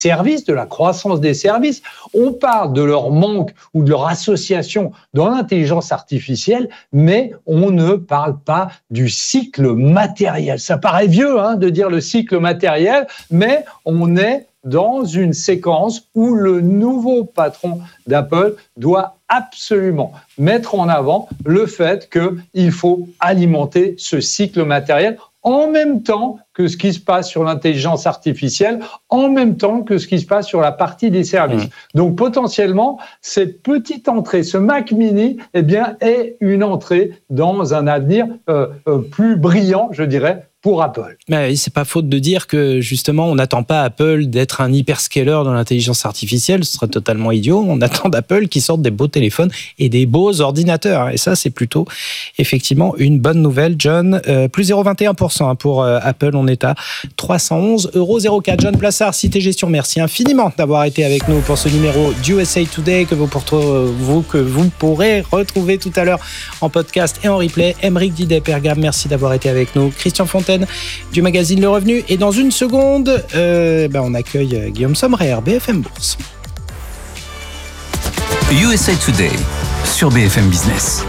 services, de la croissance des services. On parle de leur manque ou de leur association dans l'intelligence artificielle, mais on ne parle pas du cycle matériel. Ça paraît vieux de dire le cycle matériel, mais on est dans une séquence où le nouveau patron d'Apple doit absolument mettre en avant le fait qu'il faut alimenter ce cycle matériel en même temps que ce qui se passe sur l'intelligence artificielle, en même temps que ce qui se passe sur la partie des services. Donc potentiellement, cette petite entrée, ce Mac Mini, est une entrée dans un avenir plus brillant, je dirais, pour Apple. Mais c'est pas faute de dire que justement, on n'attend pas Apple d'être un hyperscaler dans l'intelligence artificielle, ce serait totalement idiot. On attend d'Apple qu'ils sortent des beaux téléphones et des beaux ordinateurs. Et ça, c'est plutôt effectivement une bonne nouvelle, John. Plus 0,21% pour Apple, on est à 311,04 €. John Plassard, Cité Gestion, merci infiniment d'avoir été avec nous pour ce numéro d'USA Today que vous pourrez retrouver tout à l'heure en podcast et en replay. Aymeric Didet, Pergame, merci d'avoir été avec nous. Christian Fontaine du magazine Le Revenu. Et dans une seconde, on accueille Guillaume Sommerer, BFM Bourse. USA Today sur BFM Business.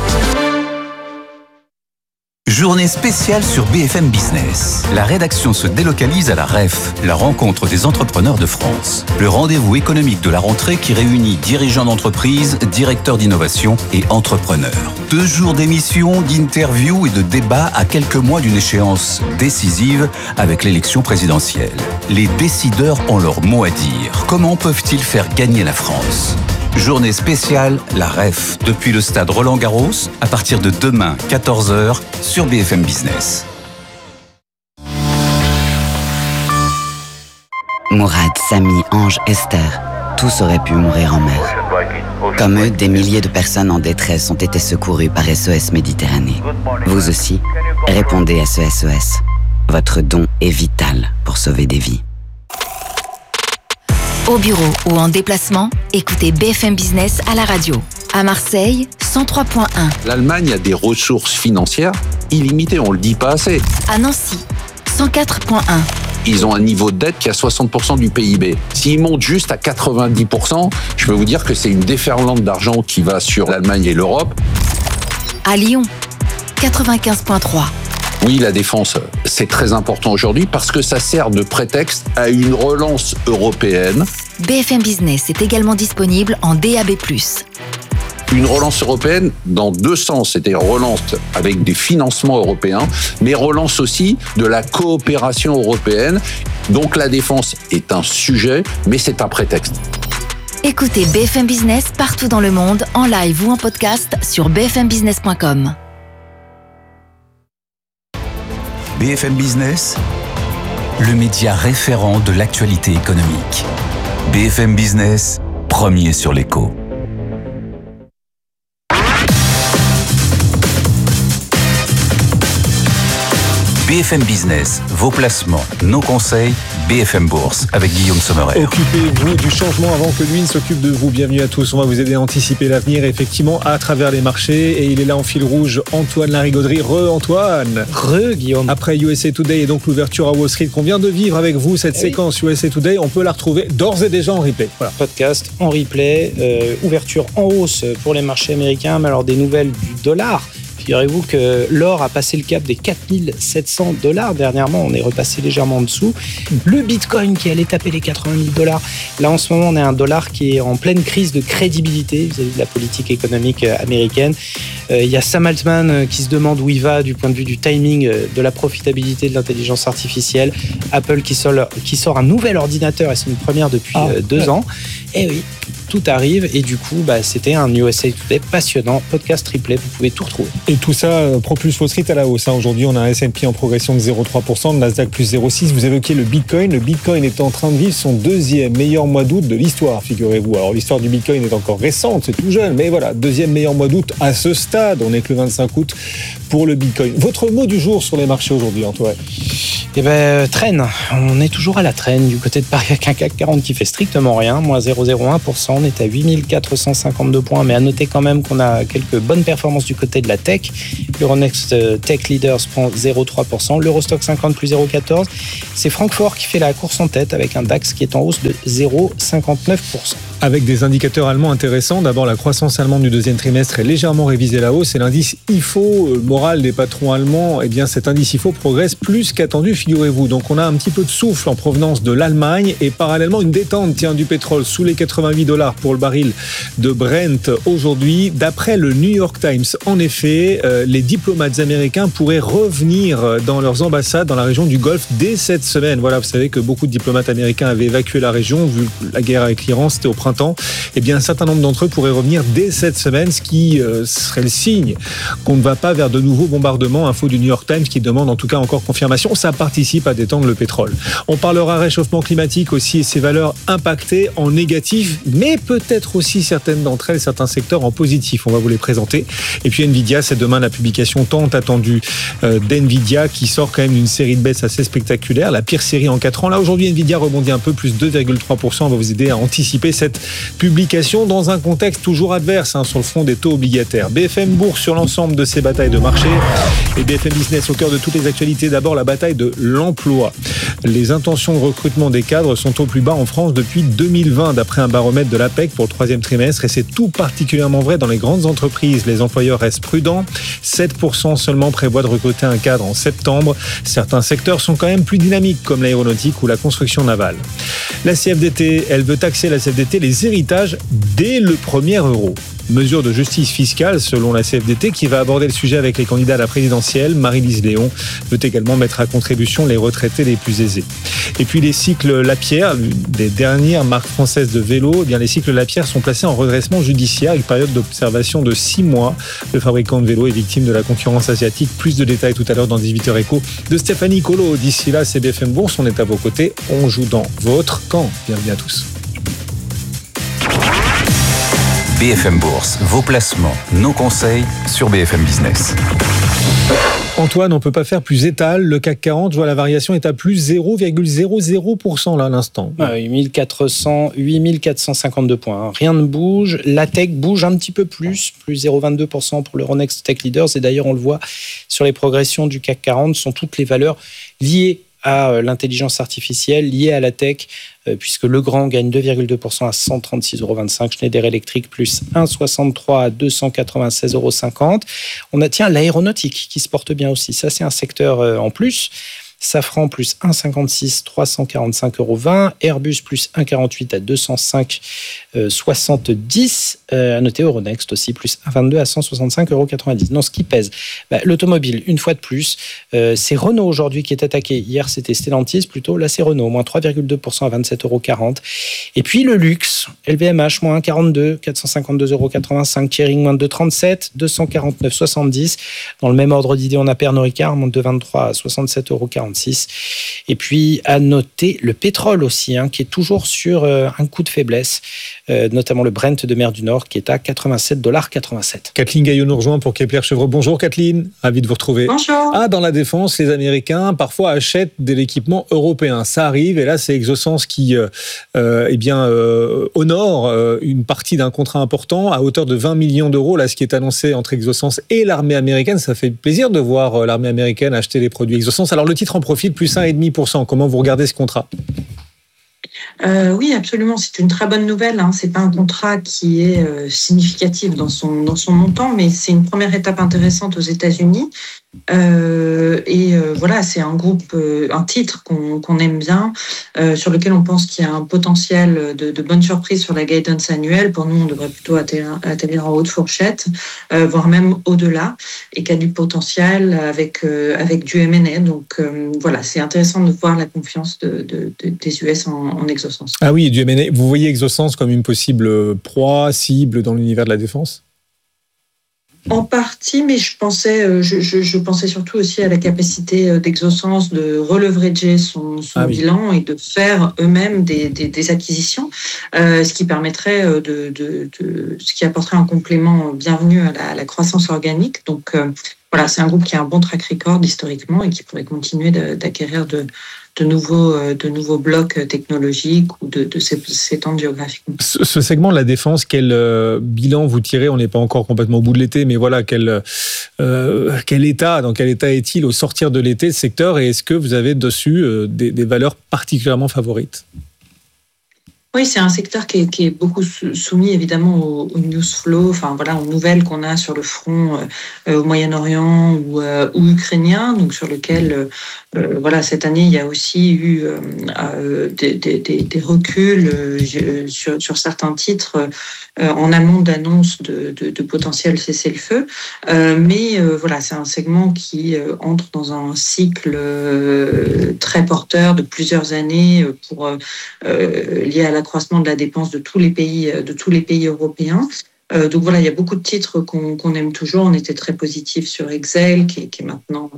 Journée spéciale sur BFM Business. La rédaction se délocalise à la REF, la rencontre des entrepreneurs de France. Le rendez-vous économique de la rentrée qui réunit dirigeants d'entreprise, directeurs d'innovation et entrepreneurs. 2 jours d'émissions, d'interviews et de débats à quelques mois d'une échéance décisive avec l'élection présidentielle. Les décideurs ont leur mot à dire. Comment peuvent-ils faire gagner la France ? Journée spéciale, la REF, depuis le stade Roland-Garros, à partir de demain, 14h, sur BFM Business. Mourad, Samy, Ange, Esther, tous auraient pu mourir en mer. Comme eux, des milliers de personnes en détresse ont été secourues par SOS Méditerranée. Vous aussi, répondez à ce SOS. Votre don est vital pour sauver des vies. Au bureau ou en déplacement, écoutez BFM Business à la radio. À Marseille, 103.1. L'Allemagne a des ressources financières illimitées, on le dit pas assez. À Nancy, 104.1. Ils ont un niveau de dette qui est à 60% du PIB. S'ils montent juste à 90%, je peux vous dire que c'est une déferlante d'argent qui va sur l'Allemagne et l'Europe. À Lyon, 95.3. Oui, la défense, c'est très important aujourd'hui parce que ça sert de prétexte à une relance européenne. BFM Business est également disponible en DAB+. Une relance européenne dans 2 sens, c'est-à-dire relance avec des financements européens, mais relance aussi de la coopération européenne. Donc la défense est un sujet, mais c'est un prétexte. Écoutez BFM Business partout dans le monde, en live ou en podcast sur bfmbusiness.com. BFM Business, le média référent de l'actualité économique. BFM Business, premier sur l'écho. BFM Business, vos placements, nos conseils, BFM Bourse avec Guillaume Sommerer. Occupez-vous du changement avant que lui ne s'occupe de vous. Bienvenue à tous. On va vous aider à anticiper l'avenir, effectivement, à travers les marchés. Et il est là en fil rouge, Antoine Larigauderie. Antoine. Guillaume. Après USA Today et donc l'ouverture à Wall Street qu'on vient de vivre avec vous, cette séquence USA Today, on peut la retrouver d'ores et déjà en replay. Voilà. Podcast en replay, ouverture en hausse pour les marchés américains, mais alors des nouvelles du dollar. Figurez-vous que l'or a passé le cap des 4700 $. Dernièrement, on est repassé légèrement en dessous. Le Bitcoin qui allait taper les 80 000 $. Là, en ce moment, on a un dollar qui est en pleine crise de crédibilité vis-à-vis de la politique économique américaine. Il y a Sam Altman qui se demande où il va du point de vue du timing de la profitabilité de l'intelligence artificielle. Apple qui sort un nouvel ordinateur et c'est une première depuis 2 ans. Et oui, tout arrive et du coup, c'était un USA Today passionnant, podcast replay, vous pouvez tout retrouver. Et tout ça propulse Wall Street à la hausse. Aujourd'hui, on a un S&P en progression de 0,3%, le Nasdaq plus 0,6%. Vous évoquiez le Bitcoin. Le Bitcoin est en train de vivre son 2e meilleur mois d'août de l'histoire, figurez-vous. Alors, l'histoire du Bitcoin est encore récente, c'est tout jeune, mais voilà, 2e meilleur mois d'août à ce stade. On n'est que le 25 août pour le Bitcoin. Votre mot du jour sur les marchés aujourd'hui, Antoine? Traîne. On est toujours à la traîne du côté de Paris avec un CAC 40 qui fait strictement rien, moins 0,01%, on est à 8452 points, mais à noter quand même qu'on a quelques bonnes performances du côté de la tech. L'Euronext Tech Leaders prend 0,3%, l'Eurostock 50 plus 0,14%. C'est Francfort qui fait la course en tête avec un DAX qui est en hausse de 0,59%. Avec des indicateurs allemands intéressants. D'abord, la croissance allemande du deuxième trimestre est légèrement révisée à la hausse et l'indice IFO, moral des patrons allemands, eh bien cet indice IFO progresse plus qu'attendu, figurez-vous. Donc on a un petit peu de souffle en provenance de l'Allemagne et parallèlement une détente du pétrole sous les $88 pour le baril de Brent aujourd'hui. D'après le New York Times, en effet, les diplomates américains pourraient revenir dans leurs ambassades dans la région du Golfe dès cette semaine. Voilà, vous savez que beaucoup de diplomates américains avaient évacué la région vu la guerre avec l'Iran, c'était au printemps. Eh bien, un certain nombre d'entre eux pourraient revenir dès cette semaine, ce qui serait le signe qu'on ne va pas vers de nouveaux bombardements. Info du New York Times qui demande en tout cas encore confirmation. Ça participe à détendre le pétrole. On parlera réchauffement climatique aussi et ses valeurs impactées en négatif, mais peut-être aussi certaines d'entre elles, certains secteurs en positif. On va vous les présenter. Et puis Nvidia, c'est demain la publication tant attendue d'Nvidia qui sort quand même d'une série de baisses assez spectaculaires, la pire série en 4 ans. Là aujourd'hui, Nvidia rebondit un peu, plus 2,3%. On va vous aider à anticiper cette publication dans un contexte toujours adverse sur le front des taux obligataires. BFM Bourse sur l'ensemble de ces batailles de marché et BFM Business au cœur de toutes les actualités. D'abord la bataille de l'emploi. Les intentions de recrutement des cadres sont au plus bas en France depuis 2020 d'après un baromètre de l'APEC pour le 3e trimestre et c'est tout particulièrement vrai dans les grandes entreprises. Les employeurs restent prudents. 7% seulement prévoient de recruter un cadre en septembre. Certains secteurs sont quand même plus dynamiques comme l'aéronautique ou la construction navale. La CFDT, elle veut taxer la CFDT les héritages dès le premier euro. Mesure de justice fiscale selon la CFDT qui va aborder le sujet avec les candidats à la présidentielle. Marie-Lise Léon veut également mettre à contribution les retraités les plus aisés. Et puis les cycles Lapierre, l'une des dernières marques françaises de vélo, eh bien les cycles Lapierre sont placés en redressement judiciaire avec période d'observation de 6 mois. Le fabricant de vélo est victime de la concurrence asiatique. Plus de détails tout à l'heure dans 18h Éco de Stéphanie Colo. D'ici là, c'est BFM Bourse, on est à vos côtés. On joue dans votre camp. Bienvenue à tous. BFM Bourse, vos placements, nos conseils sur BFM Business. Antoine, on ne peut pas faire plus étal. Le CAC 40, je vois la variation est à plus 0,00% là à l'instant. 8452 points. Rien ne bouge. La tech bouge un petit peu plus 0,22% pour l'Euronext Tech Leaders. Et d'ailleurs, on le voit sur les progressions du CAC 40, sont toutes les valeurs liées à l'intelligence artificielle, liée à la tech, puisque Legrand gagne 2,2% à 136,25 €. Schneider Electric plus 1,63 à 296,50 €. On a l'aéronautique qui se porte bien aussi. Ça, c'est un secteur en plus. Safran plus 1,56, 345,20 €. Airbus plus 1,48 à 205,70 €. À noter Euronext aussi plus 1,22 à 165,90 €. Non, ce qui pèse, l'automobile, une fois de plus, c'est Renault aujourd'hui qui est attaqué. Hier, c'était Stellantis plutôt. Là, c'est Renault, moins 3,2% à 27,40 €. Et puis le luxe, LVMH, moins 1,42, 452,85 €. Kering, moins 2,37, 249,70 €. Dans le même ordre d'idée, on a Pernod Ricard, moins 2,23 à 67,46 €. Et puis, à noter le pétrole aussi, qui est toujours sur un coup de faiblesse, notamment le Brent de mer du Nord, qui est à $87,87. Kathleen Gaillot nous rejoint pour Kepler Chevreux. Bonjour Kathleen, ravi de vous retrouver. Bonjour. Dans la défense, les Américains parfois achètent de l'équipement européen. Ça arrive, et là c'est Exosens qui honore une partie d'un contrat important à hauteur de 20 millions d'euros. Là, ce qui est annoncé entre Exosens et l'armée américaine, ça fait plaisir de voir l'armée américaine acheter les produits Exosens. Alors le titre en profite, plus 1,5%. Comment vous regardez ce contrat ? Oui, absolument. C'est une très bonne nouvelle. C'est pas un contrat qui est significatif dans son montant, mais c'est une première étape intéressante aux États-Unis. Voilà, c'est un groupe, un titre qu'on aime bien, sur lequel on pense qu'il y a un potentiel de bonnes surprises sur la guidance annuelle. Pour nous, on devrait plutôt atterrir en haute fourchette, voire même au-delà, et qu'il y a du potentiel avec du M&A. Donc voilà, c'est intéressant de voir la confiance des US en Exosens. Ah oui, du M&A. Vous voyez Exosens comme une possible proie, cible dans l'univers de la défense ? En partie, mais je pensais surtout aussi à la capacité d'Exosens de releverager son bilan et de faire eux-mêmes des acquisitions, ce qui permettrait ce qui apporterait un complément bienvenu à la croissance organique. Donc voilà, c'est un groupe qui a un bon track record historiquement et qui pourrait continuer d'acquérir de nouveaux blocs technologiques ou de s'étendre géographiquement. Ce segment de la défense, quel bilan vous tirez? On n'est pas encore complètement au bout de l'été, mais voilà, dans quel état est-il au sortir de l'été, ce secteur, et est-ce que vous avez dessus des valeurs particulièrement favorites? Oui, c'est un secteur qui est beaucoup soumis évidemment au news flow, enfin voilà, aux nouvelles qu'on a sur le front au Moyen-Orient ou ukrainien, donc sur lequel voilà, cette année il y a aussi eu des reculs sur certains titres en amont d'annonces de potentiel cessez-le-feu, mais voilà, c'est un segment qui entre dans un cycle très porteur de plusieurs années lié à l'accroissement de la dépense de tous les pays européens. Donc voilà, il y a beaucoup de titres qu'on aime toujours. On était très positif sur Excel, qui est maintenant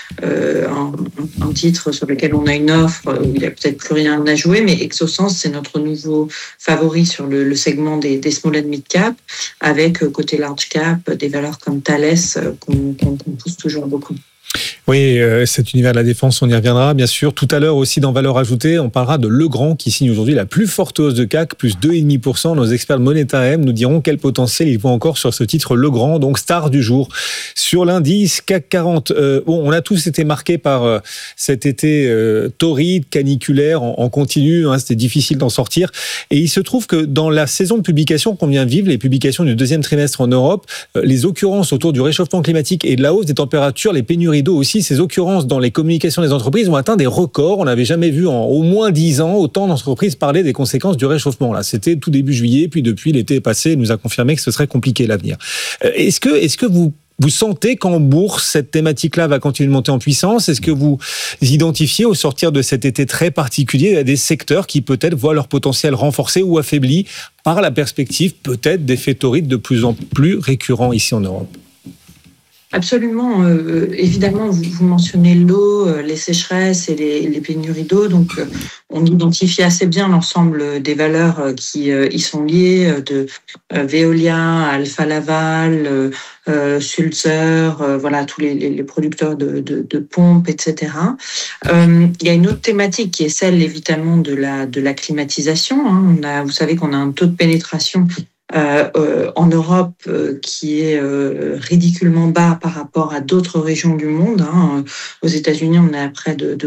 un titre sur lequel on a une offre où il n'y a peut-être plus rien à jouer, mais Exosens, c'est notre nouveau favori sur le segment des small and mid cap, avec côté large cap des valeurs comme Thales qu'on pousse toujours beaucoup. Oui, cet univers de la défense, on y reviendra, bien sûr. Tout à l'heure aussi, dans Valeurs Ajoutées, on parlera de Legrand, qui signe aujourd'hui la plus forte hausse de CAC, plus 2,5%. Nos experts de Moneta M nous diront quel potentiel ils voient encore sur ce titre Legrand, donc star du jour. Sur l'indice CAC 40, on a tous été marqués par cet été torride, caniculaire, en continu, hein, c'était difficile d'en sortir. Et il se trouve que dans la saison de publication qu'on vient de vivre, les publications du deuxième trimestre en Europe, les occurrences autour du réchauffement climatique et de la hausse des températures, les pénuries d'eau aussi, ces occurrences dans les communications des entreprises ont atteint des records. On n'avait jamais vu en au moins 10 ans autant d'entreprises parler des conséquences du réchauffement. Là, c'était tout début juillet, puis depuis l'été passé, il nous a confirmé que ce serait compliqué l'avenir. Est-ce que vous sentez qu'en bourse, cette thématique-là va continuer de monter en puissance? Est-ce que vous identifiez au sortir de cet été très particulier des secteurs qui peut-être voient leur potentiel renforcé ou affaibli par la perspective peut-être d'effets torrides de plus en plus récurrents ici en Europe? Absolument. Évidemment, vous mentionnez l'eau, les sécheresses et les pénuries d'eau. Donc, on identifie assez bien l'ensemble des valeurs qui y sont liées, de Veolia, Alfa Laval, Sulzer, voilà, tous les producteurs de pompes, etc. Il y a une autre thématique qui est celle, évidemment, de la climatisation. Hein. Vous savez qu'on a un taux de pénétration en Europe qui est ridiculement bas par rapport à d'autres régions du monde. Hein. Aux États-Unis, on est à près de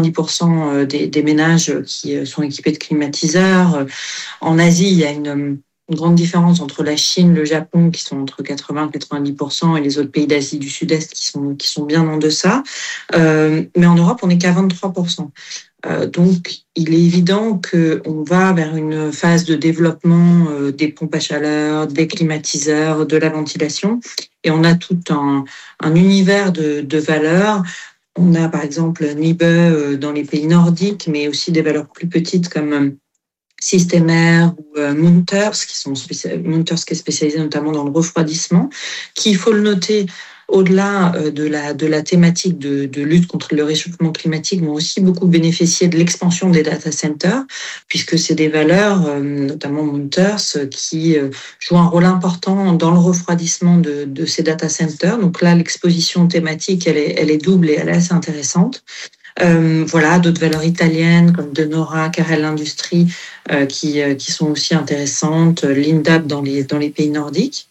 90% des ménages qui sont équipés de climatiseurs. En Asie, il y a une grande différence entre la Chine, le Japon, qui sont entre 80 et 90%, et les autres pays d'Asie du Sud-Est qui sont bien en deçà. Mais en Europe, on n'est qu'à 23%. Donc, il est évident qu'on va vers une phase de développement des pompes à chaleur, des climatiseurs, de la ventilation, et on a tout un univers de valeurs. On a par exemple Nibe dans les pays nordiques, mais aussi des valeurs plus petites comme Systemair ou Munters, Munters qui est spécialisé notamment dans le refroidissement, qui, il faut le noter, au-delà de la thématique de lutte contre le réchauffement climatique, vont aussi beaucoup bénéficier de l'expansion des data centers, puisque c'est des valeurs, notamment Munters, qui jouent un rôle important dans le refroidissement de ces data centers. Donc là, l'exposition thématique, elle est double et elle est assez intéressante. Voilà, d'autres valeurs italiennes comme De Nora, Carrel Industries, qui sont aussi intéressantes, Lindab dans les pays nordiques.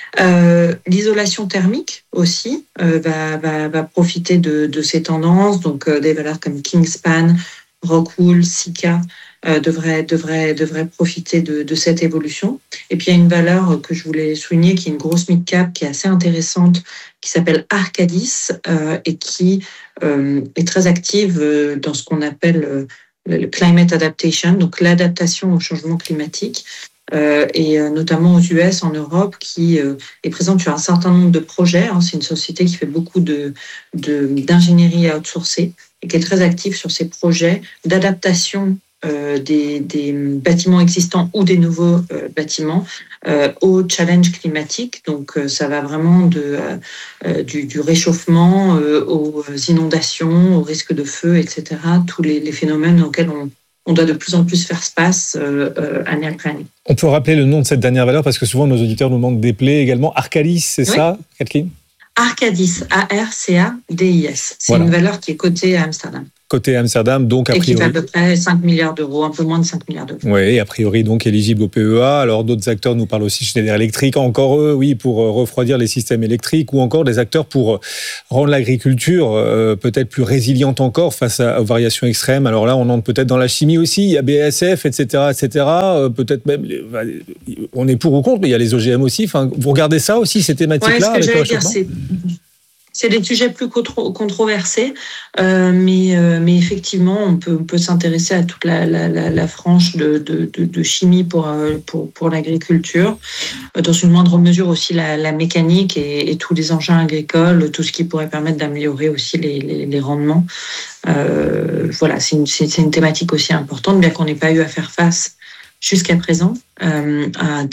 L'isolation thermique aussi va profiter de ces tendances, donc des valeurs comme Kingspan, Rockwool, Sika devraient profiter de cette évolution. Et puis il y a une valeur que je voulais souligner qui est une grosse mid-cap qui est assez intéressante, qui s'appelle Arcadis et qui est très active dans ce qu'on appelle le climate adaptation, donc l'adaptation au changement climatique. Et notamment aux US, en Europe, qui est présente sur un certain nombre de projets. C'est une société qui fait beaucoup d'ingénierie outsourcée et qui est très active sur ces projets d'adaptation des bâtiments existants ou des nouveaux bâtiments au challenge climatique. Donc ça va vraiment du réchauffement aux inondations, aux risques de feu, etc. Tous les phénomènes auxquels on doit de plus en plus faire face année après année. On peut rappeler le nom de cette dernière valeur parce que souvent nos auditeurs nous demandent des plaies également. Arcadis, c'est ça, Kathleen ? Arcadis, ARCADIS. C'est une valeur qui est cotée à Amsterdam. Côté Amsterdam, donc a priori. Et qui fait à peu près 5 milliards d'euros, un peu moins de 5 milliards d'euros. Oui, a priori donc éligible au PEA. Alors d'autres acteurs nous parlent aussi Schneider Electric, encore eux, oui, pour refroidir les systèmes électriques, ou encore des acteurs pour rendre l'agriculture peut-être plus résiliente encore face aux variations extrêmes. Alors là, on entre peut-être dans la chimie aussi, il y a BASF, etc. Peut-être même, on est pour ou contre, mais il y a les OGM aussi. Enfin, vous regardez ça aussi, ces thématiques-là? Ouais, ce que j'allais dire, c'est des sujets plus controversés, mais effectivement, on peut s'intéresser à toute la frange de chimie pour l'agriculture, dans une moindre mesure aussi la mécanique et tous les engins agricoles, tout ce qui pourrait permettre d'améliorer aussi les rendements. Voilà, c'est une thématique aussi importante, bien qu'on n'ait pas eu à faire face jusqu'à présent à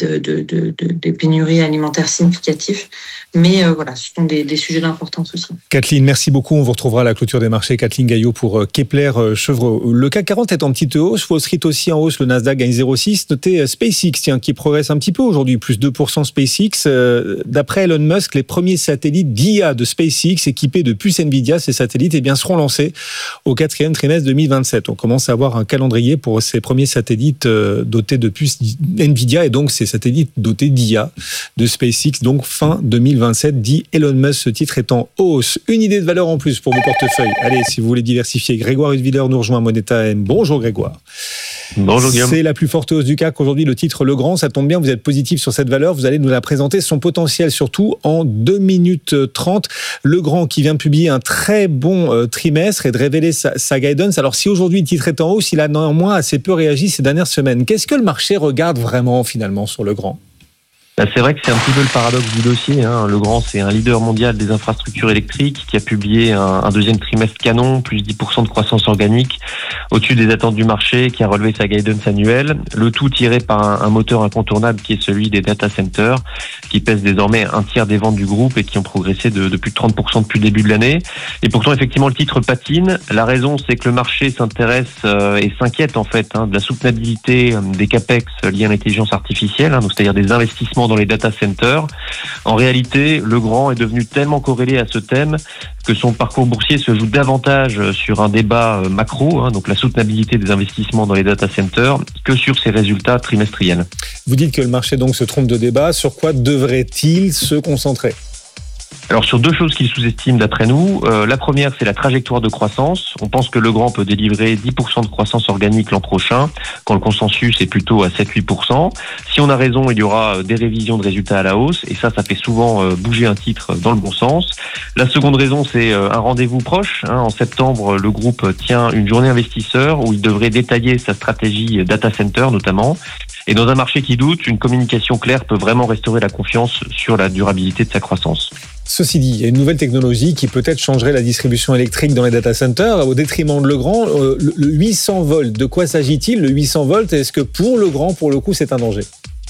des pénuries alimentaires significatives. Mais voilà, ce sont des sujets d'importance aussi. Kathleen, merci beaucoup. On vous retrouvera à la clôture des marchés. Kathleen Gaillot pour Kepler Chevreux. Le CAC 40 est en petite hausse. Wall Street aussi en hausse. Le Nasdaq gagne 0,6. Notez SpaceX, qui progresse un petit peu aujourd'hui, plus 2% SpaceX. D'après Elon Musk, les premiers satellites d'IA de SpaceX équipés de puces Nvidia, ces satellites, seront lancés au 4e trimestre 2027. On commence à avoir un calendrier pour ces premiers satellites dotés de puces Nvidia et donc ces satellites dotés d'IA de SpaceX, donc fin 2027, dit Elon Musk. Ce titre est en hausse. Une idée de valeur en plus pour vos portefeuilles. Allez, si vous voulez diversifier, Grégoire Udviller nous rejoint à Moneta M. Bonjour Grégoire. Bonjour Guillaume. C'est la plus forte hausse du CAC aujourd'hui, le titre Legrand. Ça tombe bien, vous êtes positif sur cette valeur. Vous allez nous la présenter, son potentiel surtout en 2 minutes 30. Legrand qui vient de publier un très bon trimestre et de révéler sa guidance. Alors si aujourd'hui le titre est en hausse, il a néanmoins assez peu réagi ces dernières semaines. Qu'est-ce que le marché regarde vraiment finalement sur Legrand ? C'est vrai que c'est un petit peu le paradoxe du dossier. Legrand, c'est un leader mondial des infrastructures électriques qui a publié un deuxième trimestre canon, plus 10% de croissance organique, au-dessus des attentes du marché, qui a relevé sa guidance annuelle. Le tout tiré par un moteur incontournable qui est celui des data centers, qui pèse désormais un tiers des ventes du groupe et qui ont progressé de plus de 30% depuis le début de l'année. Et pourtant, effectivement, le titre patine. La raison, c'est que le marché s'intéresse et s'inquiète en fait de la soutenabilité des capex liés à l'intelligence artificielle, donc c'est-à-dire des investissements dans les data centers. En réalité, Legrand est devenu tellement corrélé à ce thème que son parcours boursier se joue davantage sur un débat macro, donc la soutenabilité des investissements dans les data centers, que sur ses résultats trimestriels. Vous dites que le marché donc se trompe de débat. Sur quoi devrait-il se concentrer ? Alors sur deux choses qu'il sous-estime d'après nous. La première, c'est la trajectoire de croissance. On pense que Legrand peut délivrer 10% de croissance organique l'an prochain, quand le consensus est plutôt à 7-8%. Si on a raison, il y aura des révisions de résultats à la hausse, et ça fait souvent bouger un titre dans le bon sens. La seconde raison, c'est un rendez-vous proche. En septembre, le groupe tient une journée investisseur où il devrait détailler sa stratégie data center notamment. Et dans un marché qui doute, une communication claire peut vraiment restaurer la confiance sur la durabilité de sa croissance. Ceci dit, il y a une nouvelle technologie qui peut-être changerait la distribution électrique dans les data centers au détriment de Legrand. Le 800 volts, de quoi s'agit-il ? Le 800 volts, est-ce que pour Legrand, pour le coup, c'est un danger ?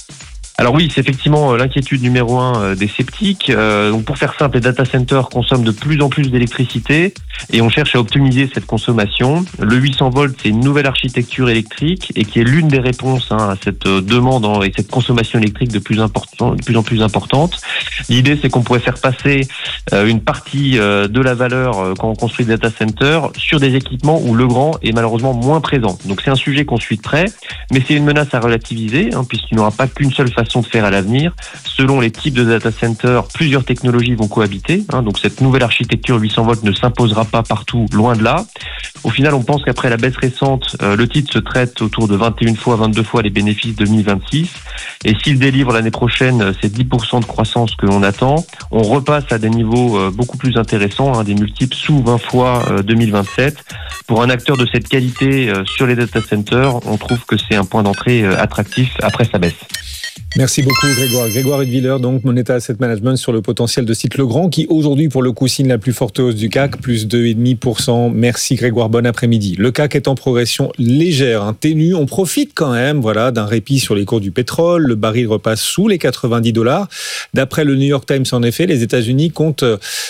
Alors oui, c'est effectivement l'inquiétude numéro 1 des sceptiques. Donc pour faire simple, les data centers consomment de plus en plus d'électricité et on cherche à optimiser cette consommation. Le 800 volts, c'est une nouvelle architecture électrique et qui est l'une des réponses à cette demande et cette consommation électrique de plus en plus importante. L'idée, c'est qu'on pourrait faire passer une partie de la valeur quand on construit des data centers sur des équipements où Legrand est malheureusement moins présent. Donc c'est un sujet qu'on suit de près, mais c'est une menace à relativiser, puisqu'il n'y aura pas qu'une seule façon de faire à l'avenir. Selon les types de data centers, plusieurs technologies vont cohabiter. Donc cette nouvelle architecture 800 volts ne s'imposera pas partout, loin de là. Au final, on pense qu'après la baisse récente, le titre se traite autour de 21 fois, 22 fois les bénéfices 2026. Et s'il délivre l'année prochaine ces 10% de croissance que l'on attend, on repasse à des niveaux beaucoup plus intéressants, des multiples sous 20 fois 2027. Pour un acteur de cette qualité sur les data centers, on trouve que c'est un point d'entrée attractif après sa baisse. Merci beaucoup Grégoire. Grégoire Udviller, donc Moneta Asset Management sur le potentiel de site Legrand qui aujourd'hui pour le coup signe la plus forte hausse du CAC, plus 2,5%. Merci Grégoire, bon après-midi. Le CAC est en progression légère, ténue. On profite quand même d'un répit sur les cours du pétrole. Le baril repasse sous les $90. D'après le New York Times, en effet, les États-Unis comptent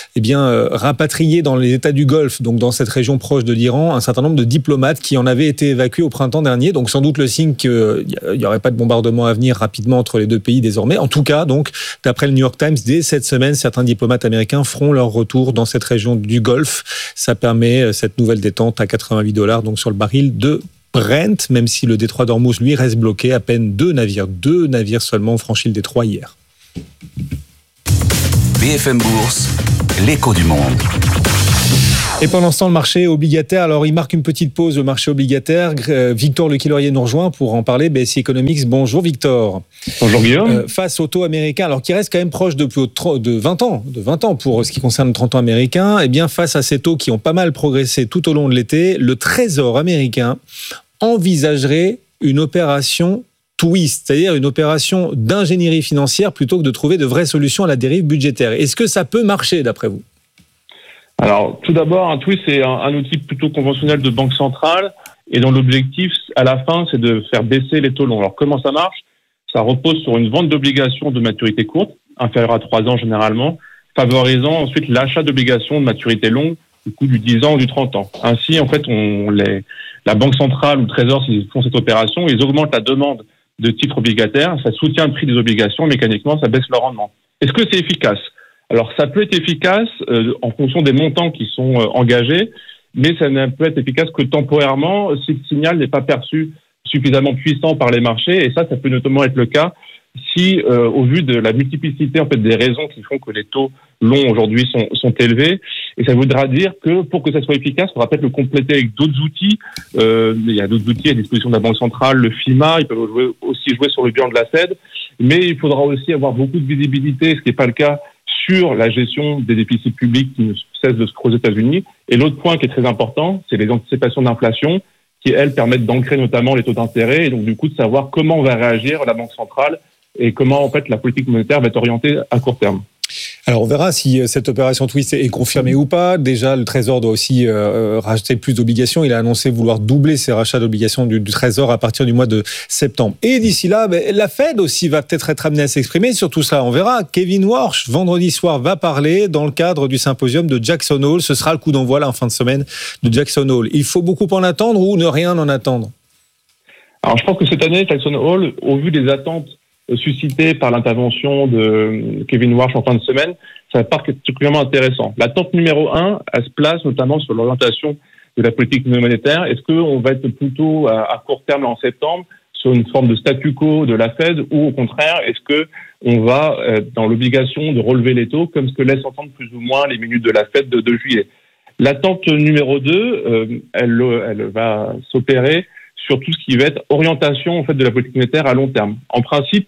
rapatrier dans les États du Golfe, donc dans cette région proche de l'Iran, un certain nombre de diplomates qui en avaient été évacués au printemps dernier. Donc sans doute le signe qu'il n'y aurait pas de bombardement à venir rapidement entre entre les deux pays désormais. En tout cas, donc, d'après le New York Times, dès cette semaine, certains diplomates américains feront leur retour dans cette région du Golfe. Ça permet cette nouvelle détente à $88 donc sur le baril de Brent, même si le détroit d'Ormuz, lui, reste bloqué. À peine deux navires seulement ont franchi le détroit hier. BFM Bourse, l'écho du monde. Et pendant ce temps, le marché obligataire, alors il marque une petite pause, le marché obligataire. Victor Lequillorier nous rejoint pour en parler. BSI Economics, bonjour Victor. Bonjour Guillaume. Face au taux américain, alors qui reste quand même proche de 20 ans pour ce qui concerne le 30 ans américain, et bien face à ces taux qui ont pas mal progressé tout au long de l'été, le Trésor américain envisagerait une opération twist, c'est-à-dire une opération d'ingénierie financière plutôt que de trouver de vraies solutions à la dérive budgétaire. Est-ce que ça peut marcher d'après vous ? Alors, tout d'abord, un twist, c'est un outil plutôt conventionnel de banque centrale et dont l'objectif, à la fin, c'est de faire baisser les taux longs. Alors, comment ça marche ? Ça repose sur une vente d'obligations de maturité courte, inférieure à 3 ans généralement, favorisant ensuite l'achat d'obligations de maturité longue, du coup du 10 ans ou du 30 ans. Ainsi, en fait, la Banque centrale ou le Trésor, s'ils font cette opération, ils augmentent la demande de titres obligataires, ça soutient le prix des obligations, mécaniquement, ça baisse le rendement. Est-ce que c'est efficace ? Alors, ça peut être efficace en fonction des montants qui sont engagés, mais ça ne peut être efficace que temporairement si le signal n'est pas perçu suffisamment puissant par les marchés, et ça peut notamment être le cas si, au vu de la multiplicité en fait des raisons qui font que les taux longs aujourd'hui sont élevés, et ça voudra dire que pour que ça soit efficace, il faudra peut-être le compléter avec d'autres outils. Il y a d'autres outils à disposition de la Banque centrale, le FIMA, ils peuvent aussi jouer sur le bilan de la Fed, mais il faudra aussi avoir beaucoup de visibilité, ce qui n'est pas le cas sur la gestion des déficits publics qui ne cessent de se creuser aux États-Unis. Et l'autre point qui est très important, c'est les anticipations d'inflation qui, elles, permettent d'ancrer notamment les taux d'intérêt et donc du coup de savoir comment va réagir la Banque centrale et comment en fait la politique monétaire va être orientée à court terme. Alors on verra si cette opération twist est confirmée ou pas. Déjà, le Trésor doit aussi racheter plus d'obligations. Il a annoncé vouloir doubler ses rachats d'obligations du Trésor à partir du mois de septembre. Et d'ici là, la Fed aussi va peut-être être amenée à s'exprimer sur tout ça. On verra. Kevin Warsh, vendredi soir, va parler dans le cadre du symposium de Jackson Hole. Ce sera le coup d'envoi là, en fin de semaine de Jackson Hole. Il faut beaucoup en attendre ou ne rien en attendre ? Alors je pense que cette année, Jackson Hole, au vu des attentes suscité par l'intervention de Kevin Warsh en fin de semaine, ça va être particulièrement intéressant. L'attente numéro 1, elle se place notamment sur l'orientation de la politique monétaire. Est-ce qu'on va être plutôt à court terme en septembre sur une forme de statu quo de la Fed ou au contraire, est-ce qu'on va dans l'obligation de relever les taux comme ce que laissent entendre plus ou moins les minutes de la Fed de juillet. L'attente numéro 2, elle va s'opérer sur tout ce qui va être orientation en fait de la politique monétaire à long terme. En principe,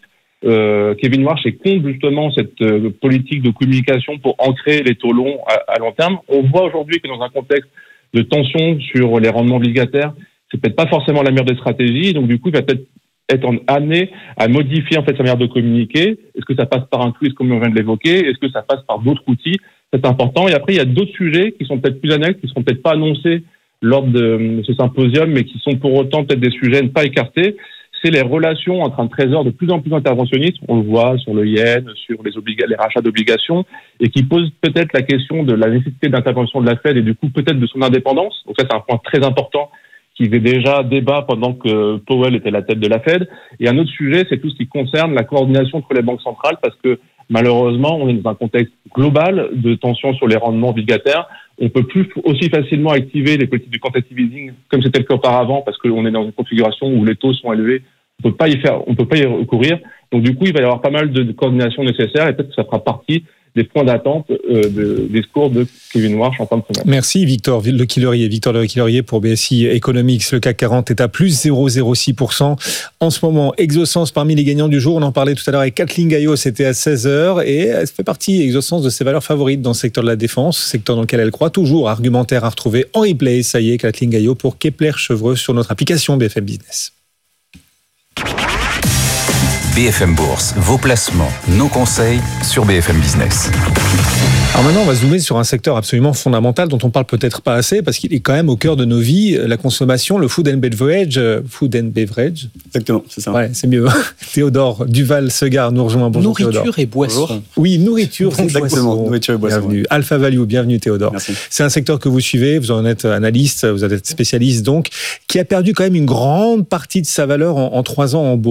Kevin Warsh est contre justement cette politique de communication pour ancrer les taux longs à long terme. On voit aujourd'hui que dans un contexte de tension sur les rendements obligataires, c'est peut-être pas forcément la meilleure des stratégies. Donc du coup, il va peut-être être amené à modifier en fait sa manière de communiquer. Est-ce que ça passe par un twist comme on vient de l'évoquer ? Est-ce que ça passe par d'autres outils ? C'est important. Et après, il y a d'autres sujets qui sont peut-être plus annexes, qui seront peut-être pas annoncés lors de ce symposium, mais qui sont pour autant peut-être des sujets à ne pas écarter, c'est les relations entre un trésor de plus en plus interventionniste, on le voit sur le yen, sur les rachats d'obligations, et qui pose peut-être la question de la nécessité d'intervention de la Fed et du coup peut-être de son indépendance. Donc ça, c'est un point très important qui faisait déjà débat pendant que Powell était à la tête de la Fed. Et un autre sujet, c'est tout ce qui concerne la coordination entre les banques centrales, parce que malheureusement, on est dans un contexte global de tension sur les rendements obligataires. On peut plus aussi facilement activer les politiques de quantitative easing comme c'était le cas auparavant, parce qu'on est dans une configuration où les taux sont élevés. On peut pas y recourir. Donc du coup, il va y avoir pas mal de coordination nécessaire et peut-être que ça fera partie des points d'attente de discours de Kevin Warsh en fin de semaine. Merci Victor Lequillorier. Victor Lequillorier pour BSI Economics. Le CAC 40 est à plus 0,06%. En ce moment, Exosens parmi les gagnants du jour. On en parlait tout à l'heure avec Kathleen Gaillot, c'était à 16h. Et elle fait partie, Exosens, de ses valeurs favorites dans le secteur de la défense, secteur dans lequel elle croit toujours. Argumentaire à retrouver en replay. Ça y est, Kathleen Gaillot pour Kepler Chevreux sur notre application BFM Business. BFM Bourse, vos placements, nos conseils sur BFM Business. Alors maintenant, on va zoomer sur un secteur absolument fondamental dont on parle peut-être pas assez parce qu'il est quand même au cœur de nos vies, la consommation, le food and beverage. Exactement, c'est ça. Ouais, c'est mieux. Théodore Duval-Segar nous rejoint. Bonjour nourriture Théodore. Et boisson. Oui, nourriture et boisson. Nourriture et boisson. Bienvenue. Alpha Value, bienvenue Théodore. Merci. C'est un secteur que vous suivez, vous en êtes analyste, vous êtes spécialiste donc, qui a perdu quand même une grande partie de sa valeur en 3 ans en bourse.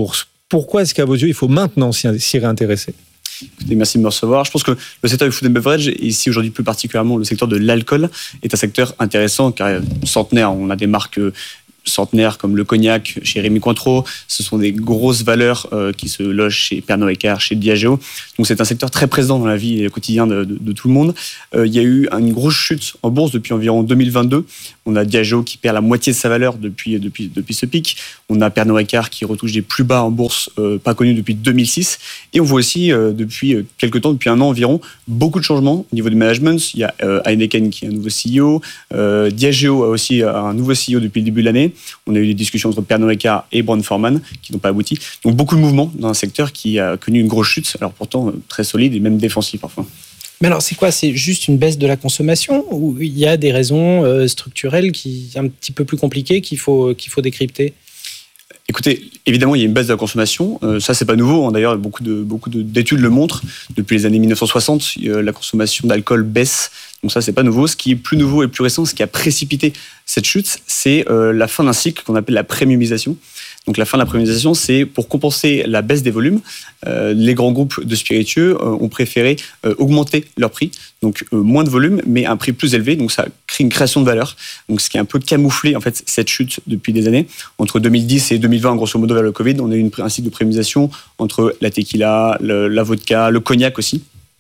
Pourquoi est-ce qu'à vos yeux, il faut maintenant s'y réintéresser ? Écoutez, merci de me recevoir. Je pense que le secteur du food and beverage, et ici aujourd'hui plus particulièrement le secteur de l'alcool, est un secteur intéressant car centenaire. On a des marques centenaires comme le cognac chez Rémy Cointreau. Ce sont des grosses valeurs qui se logent chez Pernod Ricard, chez Diageo. Donc c'est un secteur très présent dans la vie et le quotidien de tout le monde. Il y a eu une grosse chute en bourse depuis environ 2022. On a Diageo qui perd la moitié de sa valeur depuis ce pic. On a Pernod Ricard qui retouche des plus bas en bourse pas connus depuis 2006. Et on voit aussi depuis quelques temps, depuis un an environ, beaucoup de changements au niveau du management. Il y a Heineken qui est un nouveau CEO. Diageo a aussi un nouveau CEO depuis le début de l'année. On a eu des discussions entre Pernod Ricard et Brown-Forman qui n'ont pas abouti. Donc beaucoup de mouvements dans un secteur qui a connu une grosse chute, alors pourtant très solide et même défensif parfois. Mais alors c'est quoi ? C'est juste une baisse de la consommation ou il y a des raisons structurelles qui sont un petit peu plus compliquées qu'il faut décrypter ? Écoutez, évidemment, il y a une baisse de la consommation. Ça, c'est pas nouveau. D'ailleurs, beaucoup d'études le montrent. Depuis les années 1960, la consommation d'alcool baisse. Donc ça, c'est pas nouveau. Ce qui est plus nouveau et plus récent, ce qui a précipité cette chute, c'est la fin d'un cycle qu'on appelle la premiumisation. Donc la fin de la premiumisation, c'est pour compenser la baisse des volumes. Les grands groupes de spiritueux ont préféré augmenter leur prix. Donc moins de volume, mais un prix plus élevé. Donc ça crée une création de valeur. Donc ce qui a un peu camouflé en fait cette chute depuis des années. Entre 2010 et 2020, grosso modo vers le Covid, on a eu un cycle de premiumisation entre la tequila, la vodka, le cognac aussi.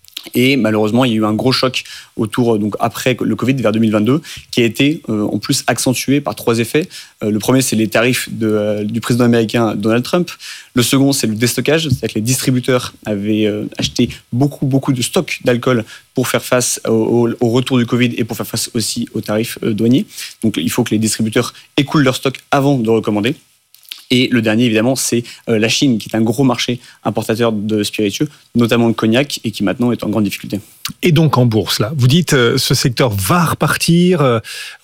Et malheureusement, il y a eu un gros choc autour, donc après le Covid, vers 2022, qui a été en plus accentué par 3 effets. Le premier, c'est les tarifs du président américain Donald Trump. Le second, c'est le déstockage, c'est-à-dire que les distributeurs avaient acheté beaucoup de stocks d'alcool pour faire face au retour du Covid et pour faire face aussi aux tarifs douaniers. Donc il faut que les distributeurs écoulent leur stock avant de recommander. Et le dernier, évidemment, c'est la Chine, qui est un gros marché importateur de spiritueux, notamment le cognac, et qui maintenant est en grande difficulté. Et donc en bourse, là, vous dites ce secteur va repartir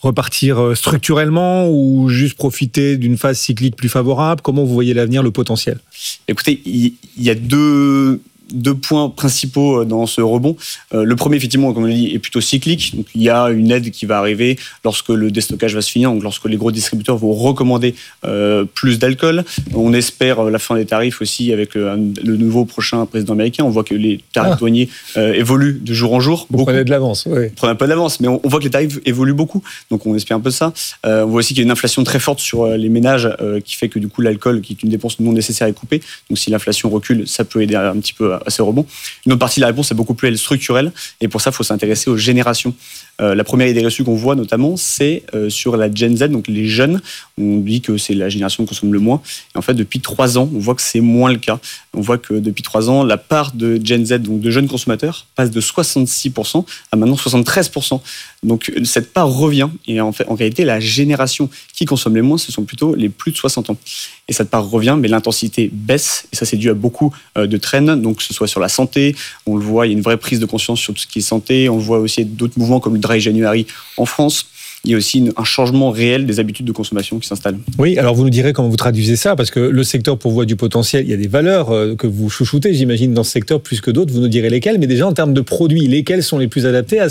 structurellement ou juste profiter d'une phase cyclique plus favorable ? Comment vous voyez l'avenir, le potentiel ? Écoutez, il y a deux points principaux dans ce rebond. Le premier, effectivement, comme on l'a dit, est plutôt cyclique. Donc, il y a une aide qui va arriver lorsque le déstockage va se finir, donc lorsque les gros distributeurs vont recommander plus d'alcool. On espère la fin des tarifs aussi avec le nouveau prochain président américain. On voit que les tarifs douaniers évoluent de jour en jour. Vous prenez de l'avance, oui. On prend un peu d'avance, mais on voit que les tarifs évoluent beaucoup. Donc, on espère un peu ça. On voit aussi qu'il y a une inflation très forte sur les ménages qui fait que du coup, l'alcool, qui est une dépense non nécessaire, est coupée. Donc, si l'inflation recule, ça peut aider un petit peu à ce rebond. Une autre partie de la réponse est beaucoup plus structurelle et pour ça, il faut s'intéresser aux générations. La première idée reçue qu'on voit notamment, c'est sur la Gen Z, donc les jeunes. On dit que c'est la génération qui consomme le moins. Et en fait, depuis 3 ans, on voit que c'est moins le cas. On voit que depuis 3 ans, la part de Gen Z, donc de jeunes consommateurs, passe de 66% à maintenant 73%. Donc cette part revient. Et en réalité, la génération qui consomme les moins, ce sont plutôt les plus de 60 ans. Et cette part revient, mais l'intensité baisse. Et ça, c'est dû à beaucoup de trends, donc que ce soit sur la santé. On le voit, il y a une vraie prise de conscience sur tout ce qui est santé. On voit aussi d'autres mouvements comme le Dry January en France. Il y a aussi un changement réel des habitudes de consommation qui s'installent. Oui, alors vous nous direz comment vous traduisez ça, parce que le secteur pourvoit du potentiel. Il y a des valeurs que vous chouchoutez, j'imagine, dans ce secteur plus que d'autres. Vous nous direz lesquelles, mais déjà en termes de produits, lesquels sont les plus adaptés à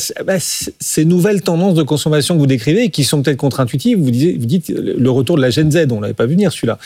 ces nouvelles tendances de consommation que vous décrivez et qui sont peut-être contre-intuitives. Vous dites le retour de la Gen Z, on ne l'avait pas vu venir celui-là.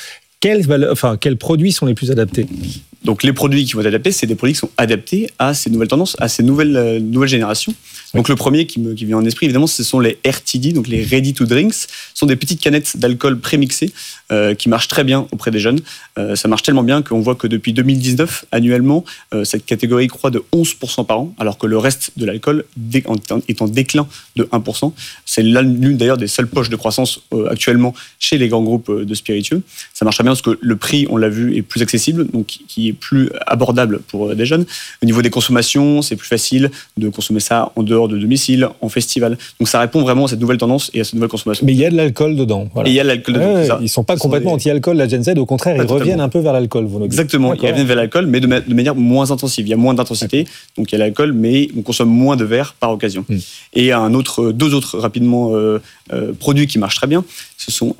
Quels produits sont les plus adaptés ? Donc les produits qui vont être adaptés, c'est des produits qui sont adaptés à ces nouvelles tendances, à ces nouvelles générations. Donc le premier qui vient en esprit, évidemment, ce sont les RTD, donc les Ready to Drinks. Ce sont des petites canettes d'alcool prémixées qui marchent très bien auprès des jeunes. Ça marche tellement bien qu'on voit que depuis 2019, annuellement, cette catégorie croît de 11% par an, alors que le reste de l'alcool est en déclin de 1%. C'est l'une d'ailleurs des seules poches de croissance actuellement chez les grands groupes de spiritueux. Ça marche très bien parce que le prix, on l'a vu, est plus accessible, donc qui est plus abordable pour des jeunes. Au niveau des consommations, c'est plus facile de consommer ça en dehors de domicile, en festival. Donc ça répond vraiment à cette nouvelle tendance et à cette nouvelle consommation. Mais il y a de l'alcool dedans. Voilà. Et il y a de l'alcool dedans. Ouais, ils ne sont pas complètement anti-alcool, la Gen Z. Au contraire, ils reviennent un peu vers l'alcool. Exactement. Ils reviennent vers l'alcool, mais de manière moins intensive. Il y a moins d'intensité, donc il y a l'alcool, mais on consomme moins de verre par occasion. Et deux autres rapidement produits qui marchent très bien. Ce sont